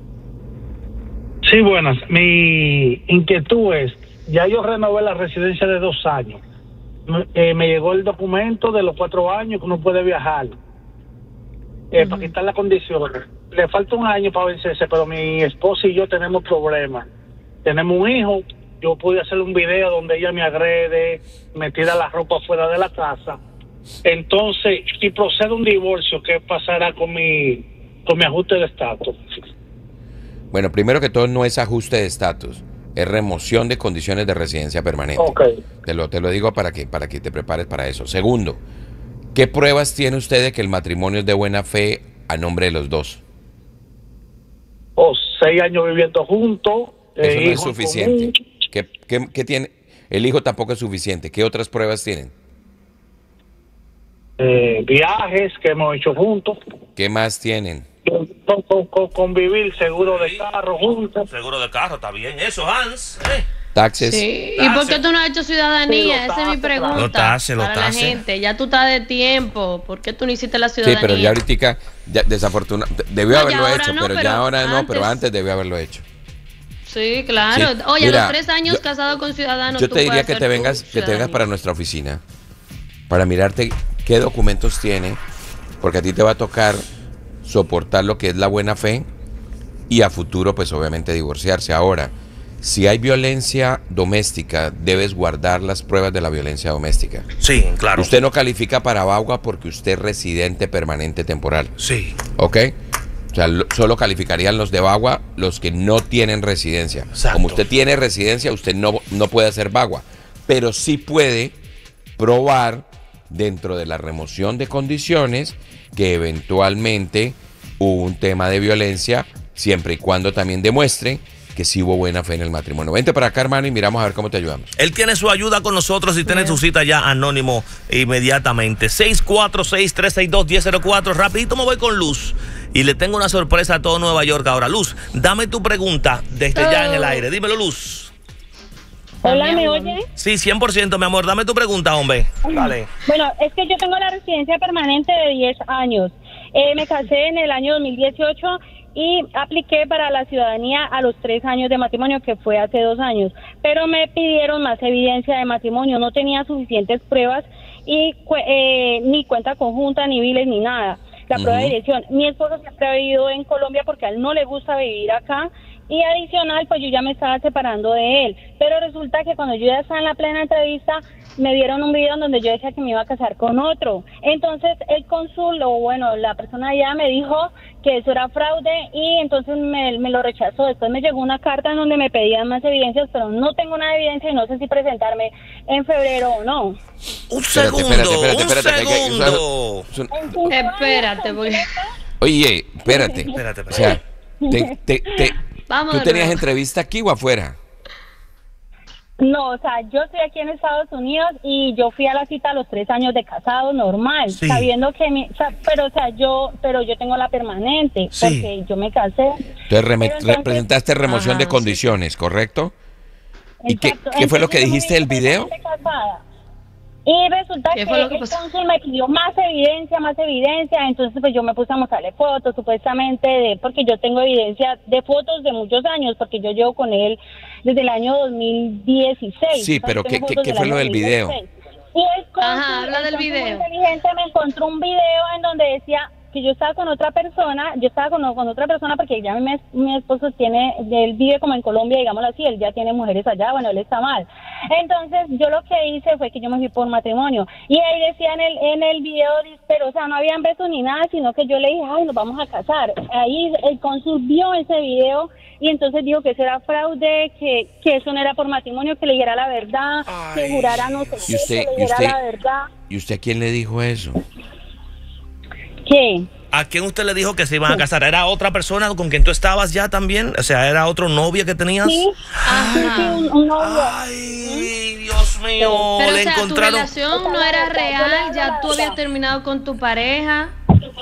Sí, buenas. Mi inquietud es, ya yo renové la residencia de dos años. Me, eh, me llegó el documento de los cuatro años que uno puede viajar. Eh, uh-huh. Para quitar la condición. Le falta un año para vencerse, pero mi esposa y yo tenemos problemas. Tenemos un hijo. Yo pude hacerle un video donde ella me agrede, me tira la ropa fuera de la casa. Entonces, si procede un divorcio, ¿qué pasará con mi con mi ajuste de estatus? Bueno, primero que todo no es ajuste de estatus, es remoción de condiciones de residencia permanente. Okay. Te lo, te lo digo para que, para que te prepares para eso. Segundo, ¿qué pruebas tiene usted de que el matrimonio es de buena fe a nombre de los dos? Oh, seis años viviendo juntos. Eso eh, no es suficiente. ¿Qué, qué, qué tiene? El hijo tampoco es suficiente. ¿Qué otras pruebas tienen? Eh, viajes que hemos hecho juntos. ¿Qué más tienen? Con, con, con, convivir, seguro de carro juntos. Seguro de carro, está bien. Eso, Hans. ¿Eh? Taxes. Sí. ¿Y por qué tú no has hecho ciudadanía? Sí, Esa es mi pregunta. Lo tase, lo para tase. la gente. Ya tú estás de tiempo. ¿Por qué tú no hiciste la ciudadanía? Sí, pero ya ahorita, ya, desafortunadamente, debió No, haberlo ya ahora hecho, no, pero, pero ya ahora no, antes- pero antes debió haberlo hecho. Sí, claro. Sí. Oye, Mira, a los tres años yo- casado con ciudadanos. Yo tú te diría puedes que hacer te tu vengas, que te vengas ciudadanía. para nuestra oficina. para mirarte qué documentos tiene, porque a ti te va a tocar soportar lo que es la buena fe y a futuro pues obviamente divorciarse. Ahora, si hay violencia doméstica, debes guardar las pruebas de la violencia doméstica. Sí, claro. Usted no califica para Bagua porque usted es residente permanente temporal. Sí. ¿Ok? O sea, lo, solo calificarían los de Bagua los que no tienen residencia. Exacto. Como usted tiene residencia, usted no, no puede hacer Bagua, pero sí puede probar dentro de la remoción de condiciones que eventualmente hubo un tema de violencia, siempre y cuando también demuestre que sí hubo buena fe en el matrimonio. Vente para acá, hermano, y miramos a ver cómo te ayudamos. Él tiene su ayuda con nosotros y tiene su cita ya anónimo inmediatamente. seis cuatro seis, tres seis dos, uno cero cero cuatro. Rapidito me voy con Luz y le tengo una sorpresa a todo Nueva York ahora. Luz, dame tu pregunta desde ya en el aire. Dímelo, Luz. Hola, ¿me oye? Sí, cien por ciento, mi amor. Dame tu pregunta, hombre. Dale. Bueno, es que yo tengo la residencia permanente de diez años. Eh, me casé en el año dos mil dieciocho y apliqué para la ciudadanía a los tres años de matrimonio, que fue hace dos años. Pero me pidieron más evidencia de matrimonio. No tenía suficientes pruebas y eh, ni cuenta conjunta, ni biles, ni nada. La uh-huh. prueba de dirección. Mi esposo siempre ha vivido en Colombia porque a él no le gusta vivir acá. Y adicional, pues yo ya me estaba separando de él. Pero resulta que cuando yo ya estaba en la plena entrevista, me dieron un video en donde yo decía que me iba a casar con otro. Entonces el cónsul, o bueno, la persona allá me dijo que eso era fraude y entonces me, me lo rechazó. Después me llegó una carta en donde me pedían más evidencias, pero no tengo nada de evidencia y no sé si presentarme en febrero o no. Un segundo, espérate, espérate, espérate, un espérate, segundo. Que, que, que, espérate, porque... Oye, espérate. Espérate, espérate. O sea, te, te, te, Vamos ¿tú tenías nuevo. entrevista aquí o afuera? No, o sea, yo estoy aquí en Estados Unidos y yo fui a la cita a los tres años de casado, normal, sí. sabiendo que mi, o sea, pero o sea, yo, pero yo tengo la permanente, sí. porque yo me casé. Entonces, rem entonces representaste remoción ajá, de condiciones, sí. ¿correcto? ¿Y qué, Exacto. qué fue lo que Entonces, dijiste del video? Casada. Y resulta ¿Qué que, fue lo que el pasó? cónsul me pidió más evidencia, más evidencia, entonces pues yo me puse a mostrarle fotos, supuestamente, de porque yo tengo evidencia de fotos de muchos años, porque yo llevo con él desde el año dos mil dieciséis. Sí, pero ¿qué, qué, qué fue lo del video? Y el cónsul, Ajá, habla del el cónsul video. inteligente me encontró un video en donde decía que yo estaba con otra persona, yo estaba con, con otra persona porque ya mi, mi esposo tiene, él vive como en Colombia, digámoslo así, él ya tiene mujeres allá, bueno, él está mal. Entonces, yo lo que hice fue que yo me fui por matrimonio. Y ahí decía en el, en el video, pero o sea, no habían besos ni nada, sino que yo le dije, ay, nos vamos a casar. Ahí el cónsul vio ese video y entonces dijo que eso era fraude, que, que eso no era por matrimonio, que le dijera la verdad, ay, que jurara no sé qué, que le dijera la verdad. ¿Y usted a quién le dijo eso? ¿Qué? ¿A quién usted le dijo que se iban a casar? ¿Era otra persona con quien tú estabas ya también? O sea, ¿era otro novio que tenías? Sí, sí, sí, un, un novio. Ay, Dios mío, Pero, le o sea, encontraron... tu relación no era real, ya tú habías terminado con tu pareja.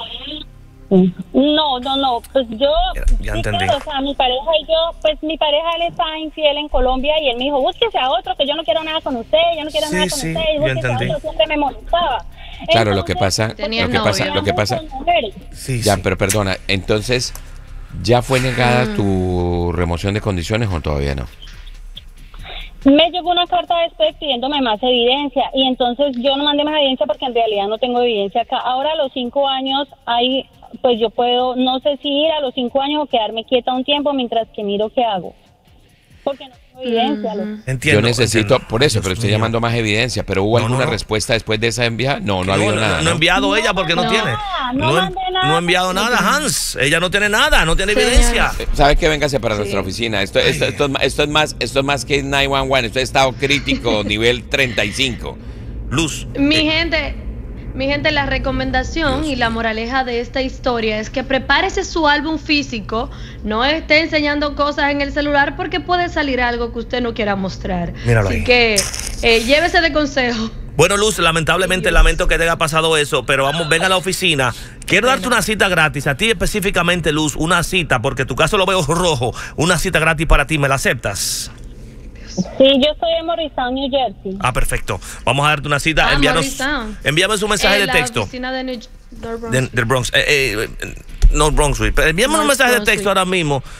No, no, no, pues yo, Ya, ya sí, entendí. claro, o sea, mi pareja y yo, pues mi pareja, él estaba infiel en Colombia y él me dijo, búsquese a otro, que yo no quiero nada con usted, yo no quiero Sí, nada con sí, usted, ya búsquese a entendí. otro, siempre me molestaba. Claro, lo que pasa, Tenía lo que pasa, novio. lo que pasa, Sí, ya, sí. pero perdona, entonces, ¿ya fue negada tu remoción de condiciones o todavía no? Me llegó una carta después pidiéndome más evidencia y entonces yo no mandé más evidencia porque en realidad no tengo evidencia acá. Ahora a los cinco años hay, pues yo puedo, no sé si ir a los cinco años o quedarme quieta un tiempo mientras que miro qué hago. Porque no tengo evidencia. Uh-huh. Lo- Entiendo, Yo necesito, entiendo. por eso, Dios pero estoy mío. llamando más evidencia, pero ¿hubo No, alguna no, no. respuesta después de esa enviada? No, no, ha habido no, nada. No, ¿no? ha enviado ella porque no, No, tiene. no No, mandé nada. no ha enviado nada, Hans. Ella no tiene nada, no tiene Señor. evidencia. ¿Sabe qué? Véngase para nuestra oficina. Esto, esto, Ay. esto, es, ma- esto, es más, esto es más que nueve once, esto es estado crítico nivel treinta y cinco. Luz. Mi eh, gente, mi gente, la recomendación y la moraleja de esta historia es que prepárese su álbum físico, no esté enseñando cosas en el celular porque puede salir algo que usted no quiera mostrar. Míralo Así ahí. que eh, llévese de consejo. Bueno, Luz, lamentablemente lamento que te haya pasado eso, pero vamos, ven a la oficina. Quiero darte una cita gratis, a ti específicamente, Luz, una cita, porque tu caso lo veo rojo, una cita gratis para ti, ¿me la aceptas? Sí, yo estoy en Morristown, New Jersey. Ah, perfecto. Vamos a darte una cita. Ah, Envíanos, Morristown. envíame su mensaje En de la texto. oficina de New- del Bronx. De- del Bronx. Eh, eh, eh, no Bronx, pero envíame un North mensaje de Brunswick. texto ahora mismo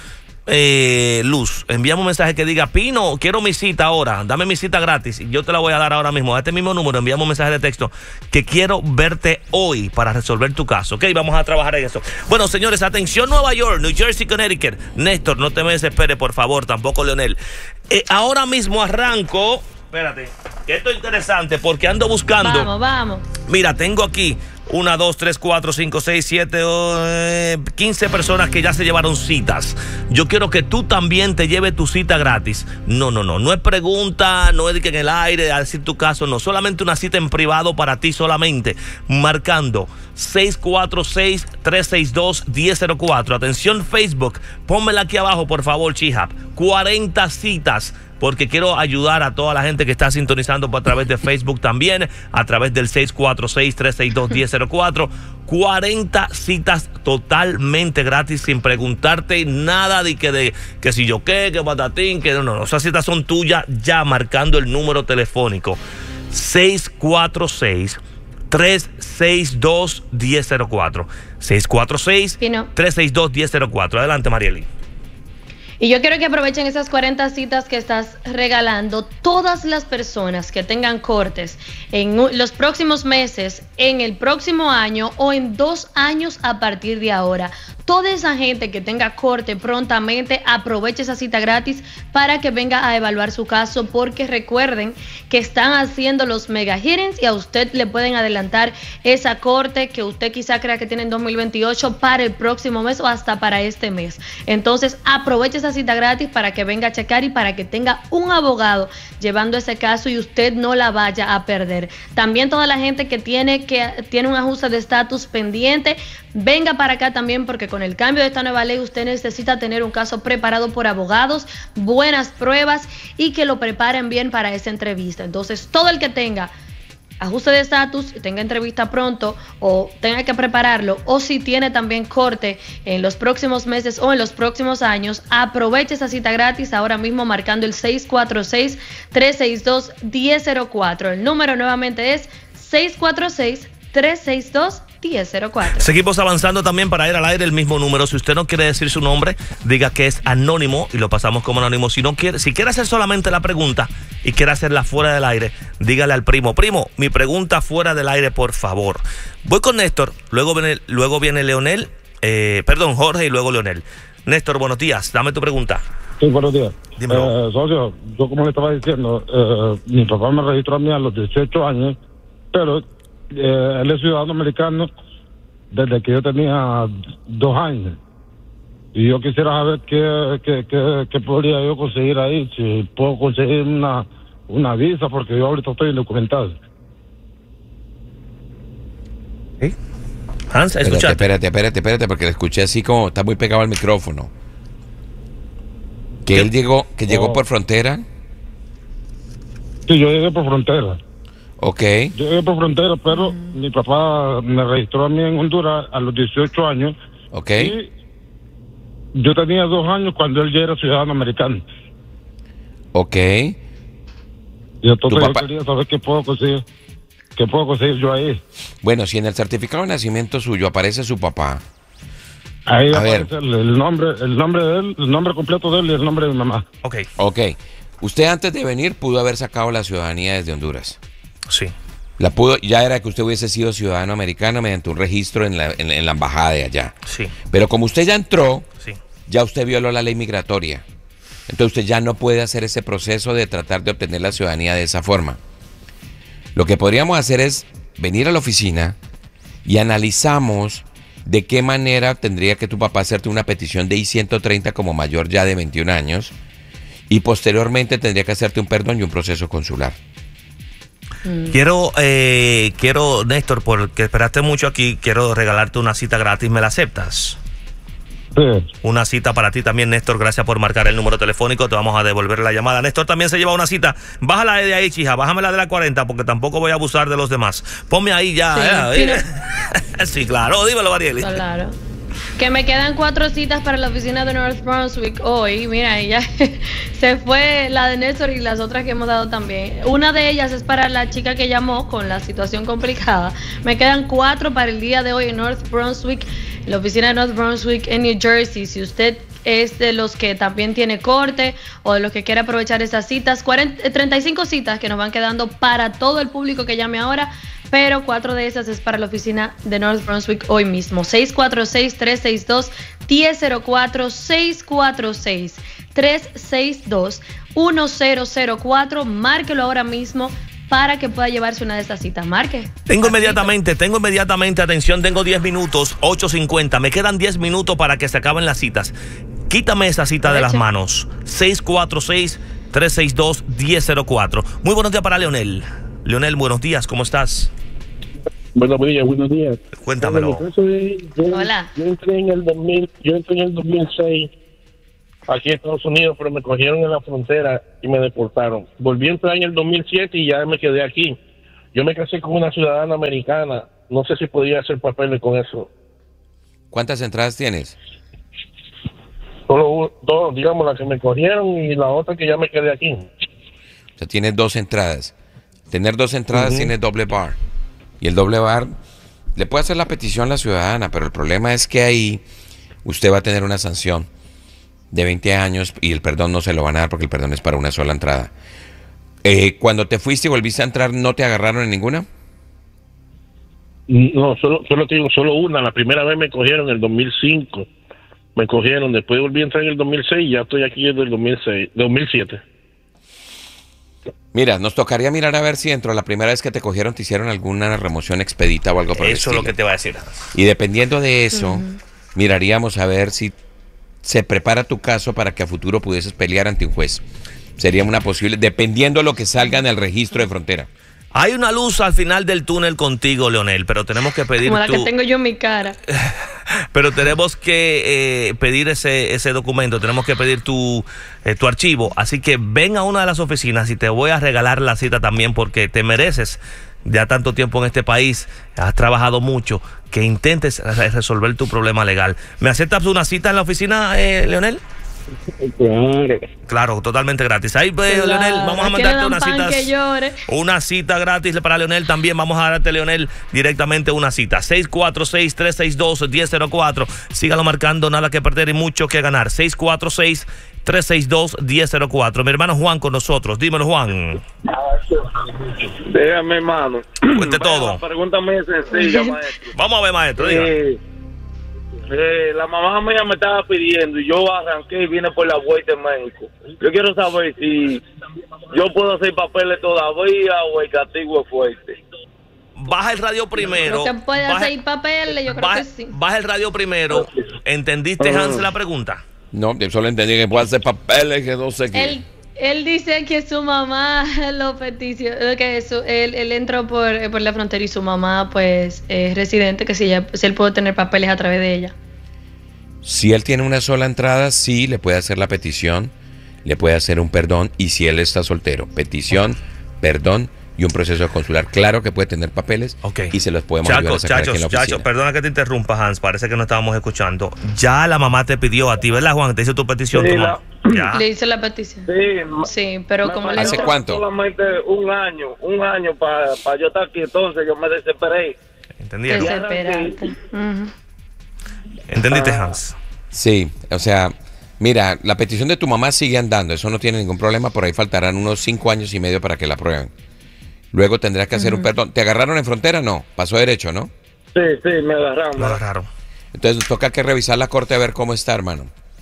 eh, Luz, envíame un mensaje que diga, Pino, quiero mi cita ahora, dame mi cita gratis, y yo te la voy a dar ahora mismo, a este mismo número, envíame un mensaje de texto, que quiero verte hoy para resolver tu caso, ok, vamos a trabajar en eso. Bueno, señores, atención Nueva York, New Jersey, Connecticut, Néstor, no te me desesperes, por favor, tampoco Leonel. Eh, ahora mismo arranco, espérate, que esto es interesante, porque ando buscando. Vamos, vamos. Mira, tengo aquí una, dos, tres, cuatro, cinco, seis, siete, eh, quince personas que ya se llevaron citas. Yo quiero que tú también te lleves tu cita gratis. No, no, no, no es pregunta, no es de que en el aire a decir tu caso, no, solamente una cita en privado para ti solamente, marcando seis cuatro seis, tres seis dos, uno cero cero cuatro. Atención Facebook, pónmela aquí abajo por favor, Chihab, cuarenta citas, porque quiero ayudar a toda la gente que está sintonizando a través de Facebook también, a través del seis cuatro seis, tres seis dos, uno cero cero cuatro. cuarenta citas totalmente gratis, sin preguntarte nada de que, de, que si yo qué, que patatín, que no, no, esas citas son tuyas ya, marcando el número telefónico seis cuatro seis, tres seis dos, uno cero cero cuatro. seis cuatro seis, tres seis dos, uno cero cero cuatro. Adelante, Marieli. Y yo quiero que aprovechen esas cuarenta citas que estás regalando. Todas las personas que tengan cortes en los próximos meses, en el próximo año o en dos años a partir de ahora. Toda esa gente que tenga corte prontamente, aproveche esa cita gratis para que venga a evaluar su caso, porque recuerden que están haciendo los mega hearings y a usted le pueden adelantar esa corte que usted quizá crea que tiene en dos mil veintiocho para el próximo mes o hasta para este mes. Entonces aproveche esa cita gratis para que venga a checar y para que tenga un abogado llevando ese caso y usted no la vaya a perder. También toda la gente que tiene, que tiene un ajuste de estatus pendiente, venga para acá también, porque con el cambio de esta nueva ley usted necesita tener un caso preparado por abogados, buenas pruebas y que lo preparen bien para esa entrevista. Entonces todo el que tenga ajuste de estatus, tenga entrevista pronto o tenga que prepararlo, o si tiene también corte en los próximos meses o en los próximos años, aproveche esa cita gratis ahora mismo marcando el seis cuatro seis, tres seis dos, uno cero cero cuatro. El número nuevamente es seis cuatro seis, tres seis dos, uno cero cero cuatro. diez cero cuatro. Seguimos avanzando también para ir al aire el mismo número. Si usted no quiere decir su nombre, diga que es anónimo y lo pasamos como anónimo. Si no quiere, si quiere hacer solamente la pregunta y quiere hacerla fuera del aire, dígale al primo, primo, mi pregunta fuera del aire, por favor. Voy con Néstor, luego viene, luego viene Leonel, eh, perdón, Jorge y luego Leonel. Néstor, buenos días, dame tu pregunta. Sí, buenos días. Dímelo. Eh, socio, yo como le estaba diciendo, eh, mi papá me registró a mí a los dieciocho años, pero eh, él es ciudadano americano desde que yo tenía dos años. Y yo quisiera saber qué, qué, qué, qué podría yo conseguir ahí, si puedo conseguir una, una visa, porque yo ahorita estoy indocumentado. ¿Sí? Hans, espérate, escuchaste. espérate, espérate, espérate, porque le escuché así como está muy pegado al micrófono. Que ¿Qué? él llegó, que llegó oh. por frontera. Sí, yo llegué por frontera. Ok. Yo llegué por frontera, pero mm. mi papá me registró a mí en Honduras a los dieciocho años. Ok. Y yo tenía dos años cuando él ya era ciudadano americano. Ok. Y entonces yo quería saber qué puedo conseguir. ¿Qué puedo conseguir yo ahí? Bueno, si en el certificado de nacimiento suyo aparece su papá. Ahí a aparece ver. El, el nombre, el nombre de él, el nombre completo de él y el nombre de mi mamá. Ok. Ok. Usted antes de venir pudo haber sacado la ciudadanía desde Honduras. Sí. La pudo, ya era que usted hubiese sido ciudadano americano mediante un registro en la, en, en la embajada de allá. Sí. Pero como usted ya entró, sí. ya usted violó la ley migratoria. Entonces usted ya no puede hacer ese proceso de tratar de obtener la ciudadanía de esa forma. Lo que podríamos hacer es venir a la oficina y analizamos de qué manera tendría que tu papá hacerte una petición de I ciento treinta como mayor ya de veintiún años y posteriormente tendría que hacerte un perdón y un proceso consular. Quiero, eh, quiero, Néstor, porque esperaste mucho aquí, quiero regalarte una cita gratis, ¿me la aceptas? Sí. Una cita para ti también, Néstor, gracias por marcar el número telefónico, te vamos a devolver la llamada. Néstor también se lleva una cita, bájala de ahí, chija, bájamela de la cuarenta, porque tampoco voy a abusar de los demás. Ponme ahí ya. Sí, eh, eh. sí claro, dímelo, Marieli. Claro. Que me quedan cuatro citas para la oficina de North Brunswick hoy. Mira, ella se fue la de Néstor y las otras que hemos dado también. Una de ellas es para la chica que llamó con la situación complicada. Me quedan cuatro para el día de hoy en North Brunswick, la oficina de North Brunswick en New Jersey. Si usted es de los que también tiene corte o de los que quiere aprovechar esas citas. cuarenta, treinta y cinco citas que nos van quedando para todo el público que llame ahora, pero cuatro de esas es para la oficina de North Brunswick hoy mismo. seis cuatro seis, tres seis dos, uno cero cero cuatro, seis cuatro seis, tres seis dos, uno cero cero cuatro. Márquelo ahora mismo para que pueda llevarse una de estas citas. Marque. Tengo inmediatamente, tengo inmediatamente, atención, tengo diez minutos, ocho cincuenta. Me quedan diez minutos para que se acaben las citas. Quítame esa cita de las manos. seis cuatro seis, tres seis dos, uno cero cero cuatro. Muy buenos días para Leonel. Leonel, buenos días, ¿cómo estás? Buenos días, buenos días. Cuéntamelo. Bueno, yo, Hola. Yo entré en el dos mil, yo entré en el dos mil seis aquí en Estados Unidos, pero me cogieron en la frontera y me deportaron. Volví a entrar en el dos mil siete y ya me quedé aquí. Yo me casé con una ciudadana americana. No sé si podía hacer papeles con eso. ¿Cuántas entradas tienes? Solo dos, digamos, la que me cogieron y la otra que ya me quedé aquí. O sea, tienes dos entradas. Tener dos entradas Uh-huh. tiene doble bar. Y el doble bar le puede hacer la petición a la ciudadana, pero el problema es que ahí usted va a tener una sanción de veinte años y el perdón no se lo van a dar porque el perdón es para una sola entrada. Eh, cuando te fuiste y volviste a entrar, ¿no te agarraron en ninguna? No, solo, solo tengo solo una. La primera vez me cogieron en el dos mil cinco. Me cogieron, después volví a entrar en el dos mil seis y ya estoy aquí desde el dos mil seis, dos mil siete. Mira, nos tocaría mirar a ver si dentro de la primera vez que te cogieron te hicieron alguna remoción expedita o algo por el Eso es lo estilo. que te va a decir. Y dependiendo de eso, uh-huh. miraríamos a ver si se prepara tu caso para que a futuro pudieses pelear ante un juez. Sería una posible, dependiendo de lo que salga en el registro de frontera. Hay una luz al final del túnel contigo, Leonel, pero tenemos que pedir Como la tu... que tengo yo en mi cara. Pero tenemos que eh, pedir ese, ese documento, tenemos que pedir tu, eh, tu archivo. Así que ven a una de las oficinas y te voy a regalar la cita también porque te mereces ya tanto tiempo en este país, has trabajado mucho, que intentes resolver tu problema legal. ¿Me aceptas una cita en la oficina, eh, Leonel? Claro. Claro, totalmente gratis. Ahí, pues, claro. Leonel, vamos a mandarte una cita. Una cita gratis para Leonel también. Vamos a darte, Leonel, directamente una cita. seis cuatro seis, tres seis dos, uno cero cero cuatro. Sígalo marcando, nada que perder y mucho que ganar. seis cuatro seis, tres seis dos, uno cero cero cuatro. Mi hermano Juan con nosotros. Dímelo, Juan. Déjame, hermano. Cuente todo. Pregúntame sencilla, maestro. Vamos a ver, maestro. Diga. Eh, Eh, la mamá mía me estaba pidiendo y yo arranqué y vine por la vuelta en México. Yo quiero saber si yo puedo hacer papeles todavía o el castigo es fuerte. Baja el radio primero. Creo que puede baja, hacer papeles, yo creo baja, que sí. Baja el radio primero. ¿Entendiste, Hans, la pregunta? No, yo solo entendí que puede hacer papeles, que no sé qué. Él, él dice que su mamá lo petició, que su, él, él entró por, por la frontera y su mamá pues es residente, que si, ella, si él puede tener papeles a través de ella. Si él tiene una sola entrada, sí, le puede hacer la petición, le puede hacer un perdón, y si él está soltero, petición, perdón y un proceso consular. Claro que puede tener papeles, okay, y se los podemos Chaco, ayudar a sacar chachos, aquí en la oficina. Chacho, perdona que te interrumpa, Hans, parece que no estábamos escuchando. Ya la mamá te pidió a ti, ¿verdad, Juan? Te hizo tu petición. Sí, tu la... ya. Le hice la petición. Sí, sí, pero como le... ¿Hace cuánto? Solamente un año, un año para pa yo estar aquí, entonces yo me desesperé. ¿Entendieron? Desesperante. Uh-huh. ¿Entendiste, Hans? Sí, o sea, mira, la petición de tu mamá sigue andando, eso no tiene ningún problema, por ahí faltarán unos cinco años y medio para que la aprueben. Luego tendrás que hacer uh-huh. un perdón. ¿Te agarraron en frontera? No, pasó derecho, ¿no? Sí, sí, me agarraron. Me agarraron. Entonces toca que revisar la corte a ver cómo está, hermano.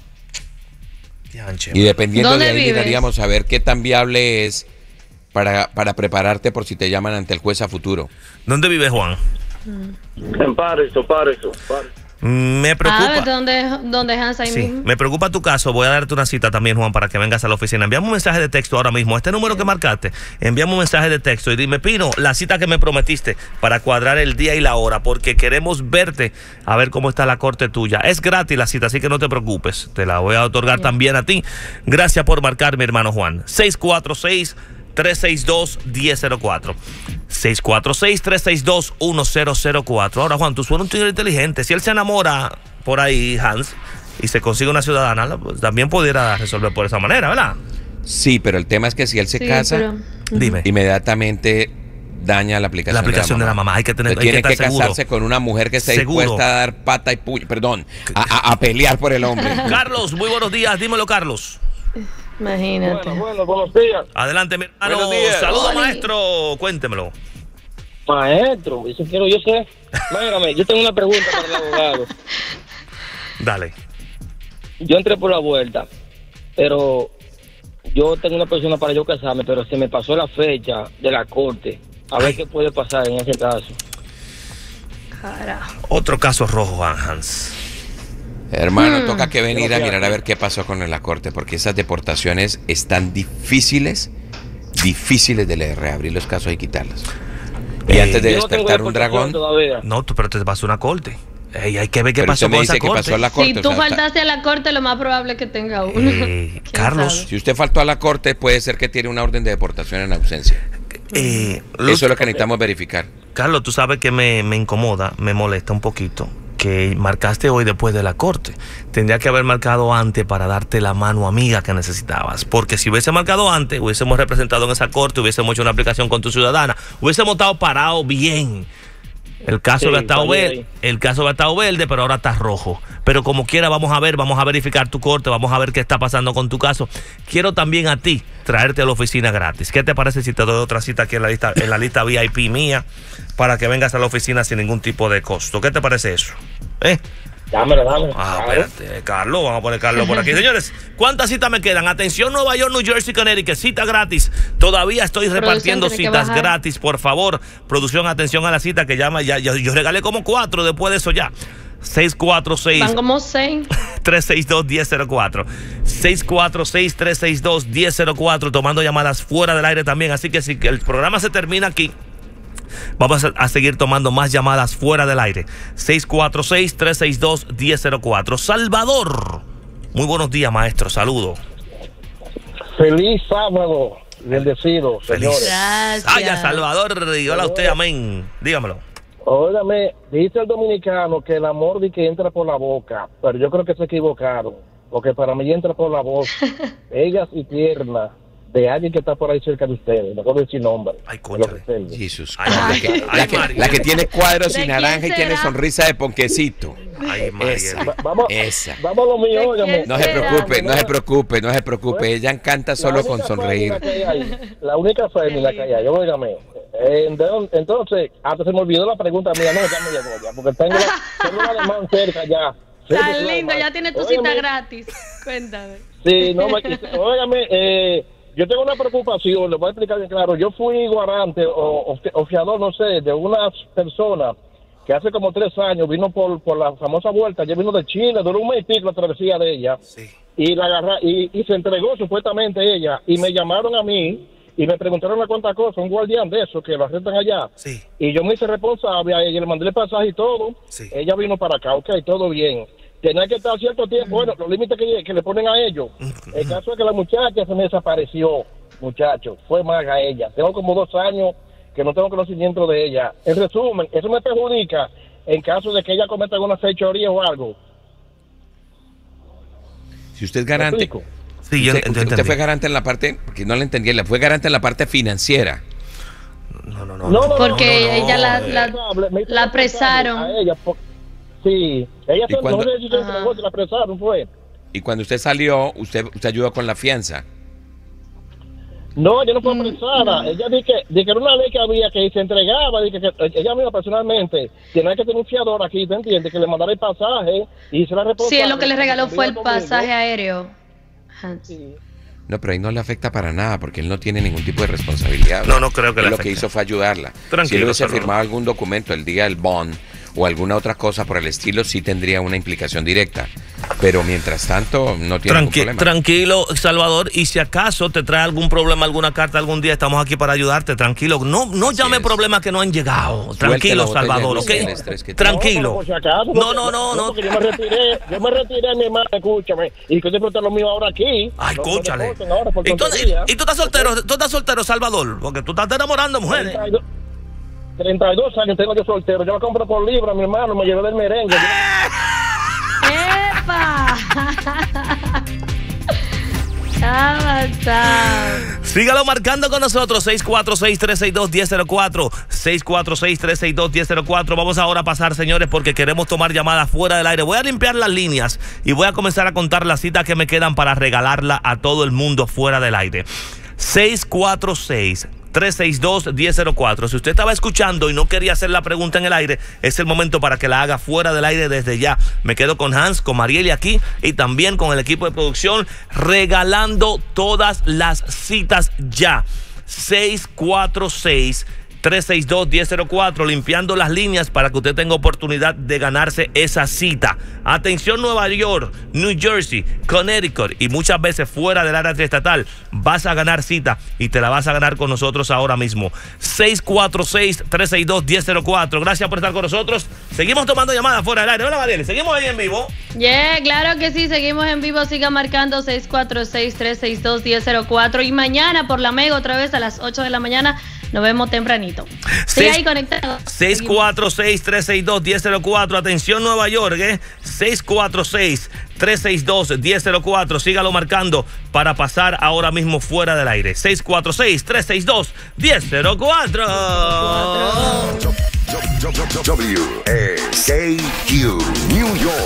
Y dependiendo de ahí vives? miraríamos a ver qué tan viable es para, para prepararte por si te llaman ante el juez a futuro. ¿Dónde vive Juan? En Pareso, Pareso, Pareso. Me preocupa. Ah, ¿dónde, dónde Hans ahí sí, mismo? Me preocupa tu caso. Voy a darte una cita también, Juan, para que vengas a la oficina. Envíame un mensaje de texto ahora mismo. Este número que marcaste, envíame un mensaje de texto y dime, Pino, la cita que me prometiste para cuadrar el día y la hora, porque queremos verte a ver cómo está la corte tuya. Es gratis la cita, así que no te preocupes. Te la voy a otorgar yeah. también a ti. Gracias por marcar, mi hermano Juan. seis cuatro seis, tres seis dos, uno cero cero cuatro. seis cuatro seis, tres seis dos, uno cero cero cuatro. Ahora, Juan, tú suenas un tigre inteligente. Si él se enamora por ahí, Hans, y se consigue una ciudadana, pues también pudiera resolver por esa manera, ¿verdad? Sí, pero el tema es que si él se sí, casa, pero... dime, inmediatamente daña la aplicación, la aplicación de la mamá. De la mamá. Hay que tener Tiene hay que, que estar casarse seguro. con una mujer que esté Seguro. dispuesta a dar pata y puño, perdón, a, a, a pelear por el hombre. Carlos, muy buenos días. Dímelo, Carlos. Imagínate. Bueno, bueno, buenos días. Adelante, mi hermano. Buenos días. Saludos, Oli. maestro. Cuéntemelo. Maestro, eso quiero yo sé. Mírame, yo tengo una pregunta para el abogado. Dale. Yo entré por la vuelta, pero yo tengo una persona para yo casarme, pero se me pasó la fecha de la corte. A ver Ay. qué puede pasar en ese caso. Carajo. Otro caso rojo, Hans. Hermano, Hmm. toca que venir a Creo que mirar a aquí. ver qué pasó con la corte, porque esas deportaciones están difíciles, difíciles de leer, reabrir los casos y quitarlas. Y Eh, antes de Yo no tengo despertar un deportación dragón, todavía. No, tú, pero te pasó una corte. Ey, hay que ver qué pero pasó usted me con dice esa que corte. pasó a la corte. Si o tú sea, está- faltaste a la corte, lo más probable es que tenga uno. Eh, ¿Quién Carlos, sabe? si usted faltó a la corte, puede ser que tiene una orden de deportación en ausencia. Eh, Luz, Eso es lo que necesitamos verificar. Carlos, tú sabes que me, me incomoda, me molesta un poquito que marcaste hoy después de la corte. Tendría que haber marcado antes para darte la mano amiga que necesitabas. Porque si hubiese marcado antes, hubiésemos representado en esa corte, hubiésemos hecho una aplicación con tu ciudadana, hubiésemos estado parados bien. El caso Sí, había estado salí verde, ahí. el caso había estado verde, pero ahora está rojo. Pero como quiera, vamos a ver, vamos a verificar tu corte, vamos a ver qué está pasando con tu caso. Quiero también a ti traerte a la oficina gratis. ¿Qué te parece si te doy otra cita aquí en la lista, en la lista V I P mía para que vengas a la oficina sin ningún tipo de costo? ¿Qué te parece eso? ¿Eh? Dámelo, dámelo. Ah, Claro. espérate, Carlos, vamos a poner Carlos por aquí. Señores, ¿cuántas citas me quedan? Atención, Nueva York, New Jersey, Connecticut, cita gratis. Todavía estoy Producción repartiendo tiene que citas bajar. gratis, por favor. Producción, atención a la cita que llama, ya, ya, yo regalé como cuatro después de eso ya. seis cuatro seis, Van como seis. tres seis dos, uno cero cero cuatro. seis cuatro seis, tres seis dos, uno cero cero cuatro. Tomando llamadas fuera del aire también. Así que si el programa se termina aquí, vamos a, a seguir tomando más llamadas fuera del aire. seis cuatro seis, tres seis dos, uno cero cero cuatro. Salvador. Muy buenos días, maestro. Saludos. Feliz sábado, bendecido, Feliz. señores. Gracias. Ay, Salvador. Y hola a usted, amén. Dígamelo. Óigame, dice el dominicano que el amor di que entra por la boca, pero yo creo que se equivocaron, porque para mí entra por la voz, bellas y tiernas, de alguien que está por ahí cerca de ustedes, no puedo decir nombre. Ay, me lo cónchale. reservo. Jesús. Ay, la, ay, que, ay, la que- María. la que tiene cuadros ¿De y quién naranja y tiene será? sonrisa de ponquecito. Ay, María. Esa. Va- Vamos, Esa. vamos a lo mío, ¿De óigame. quién No se será? preocupe, no se preocupe, no se preocupe. Ella encanta La solo única con sonreír. fémina que hay ahí, la única fémina que hay ahí, óigame. Eh, ento- entonces, hasta se me olvidó la pregunta mía, no, ya me llegó ya, porque tengo, la- tengo un alemán cerca ya. Sí, Tan sí, lindo, alemán. ya tienes tu Óigame, cita gratis. Cuéntame. Sí, no, me, óigame, eh, yo tengo una preocupación, le voy a explicar bien claro. Yo fui guarante o, o, o fiador, no sé, de una persona que hace como tres años vino por, por la famosa vuelta, ella vino de Chile, duró un mes y pico la travesía de ella, Sí. y la agarra, y, y se entregó supuestamente ella, y me llamaron a mí, y me preguntaron a cuánta cosa, un guardián de esos que lo arrestan allá, Sí. y yo me hice responsable a ella, le mandé el pasaje y todo, Sí. ella vino para acá, ok, todo bien. Tenía que estar cierto tiempo, bueno, los límites que, que le ponen a ellos. El caso es que la muchacha se me desapareció, muchacho, fue maga ella. Tengo como dos años que no tengo conocimiento de ella. En resumen, eso me perjudica en caso de que ella cometa alguna fechoría o algo. Si usted es ¿Me garante, explico? Sí, yo usted, ent- usted entendí. fue garante en la parte, porque no le entendí, le fue garante en la parte financiera. No, no, no. No, no, no, Porque no, no, ella la- eh, la- Responsable, me hice la responsable apresaron. a ella, por- sí, ella ¿Y se cuándo? no sé si se Ajá. entregó, se la apresaron, fue. Y cuando usted salió, usted, usted ayudó con la fianza. No, ella no fue Mm, apresada. no. Ella dice que, di que era una ley que había que se entregaba, di que, que ella misma personalmente tenía que tener un fiador aquí, ¿te entiendes? Que le mandara el pasaje y se la responsable. Sí, él lo que le regaló fue el Conmigo. pasaje aéreo. Hans. Sí. No, pero ahí no le afecta para nada, porque él no tiene ningún tipo de responsabilidad. No, no creo que Él le lo que afecte. hizo fue ayudarla. Tranquilo, si él hubiese Salvador. firmado algún documento el día del bond o alguna otra cosa por el estilo, sí tendría una implicación directa. Pero mientras tanto, no tiene ningún Tranqui- problema. tranquilo, Salvador, y si acaso te trae algún problema, alguna carta algún día, estamos aquí para ayudarte, tranquilo. No, no Así llame es. problemas que no han llegado. Suelte la Tranquilo, botella de Salvador, whisky, ¿ok? el estrés que tiene. Tranquilo. No, por si acaso, No, porque- no, no, no. porque yo me retiré, yo me retiré, mi hermano, escúchame, y que usted lo mío ahora aquí. Ay, No me escúchale. deporten ahora por ¿Y tú, tontería. y tú estás soltero, tú estás soltero, Salvador, porque tú estás enamorando mujeres. treinta y dos treinta y dos años tengo yo soltero. Yo lo compro por libra, mi hermano, me llevé del merengue. ¡Epa! Chao, chao. Sígalo marcando con nosotros, seis cuatro seis, tres seis dos, uno cero cero cuatro, seis cuatro seis, tres seis dos, uno cero cero cuatro. Vamos ahora a pasar, señores, porque queremos tomar llamadas fuera del aire. Voy a limpiar las líneas y voy a comenzar a contar las citas que me quedan para regalarla a todo el mundo fuera del aire. seis cuatro seis, tres seis dos, uno cero cero cuatro. Si usted estaba escuchando y no quería hacer la pregunta en el aire, es el momento para que la haga fuera del aire desde ya. Me quedo con Hans, con Marieli aquí y también con el equipo de producción regalando todas las citas ya. seis cuatro seis, tres seis dos, uno cero cero cuatro, limpiando las líneas para que usted tenga oportunidad de ganarse esa cita. Atención, Nueva York, New Jersey, Connecticut y muchas veces fuera del área triestatal, vas a ganar cita y te la vas a ganar con nosotros ahora mismo. seis cuatro seis, tres seis dos, uno cero cero cuatro. Gracias por estar con nosotros. Seguimos tomando llamadas fuera del aire. Hola, Marieli, seguimos ahí en vivo. Yeah, claro que sí, seguimos en vivo. Siga marcando seis cuatro seis, tres seis dos, uno cero cuatro. Y mañana por la Mega otra vez a las ocho de la mañana. Nos vemos tempranito. Sigue ahí conectado. seis cuatro seis, tres seis dos, uno cero cuatro. Atención, Nueva York, ¿eh? seis cuatro seis, tres seis dos, uno cero cero cuatro. Sígalo marcando para pasar ahora mismo fuera del aire. seis cuatro seis, tres seis dos, uno cero cuatro. W S K Q New York.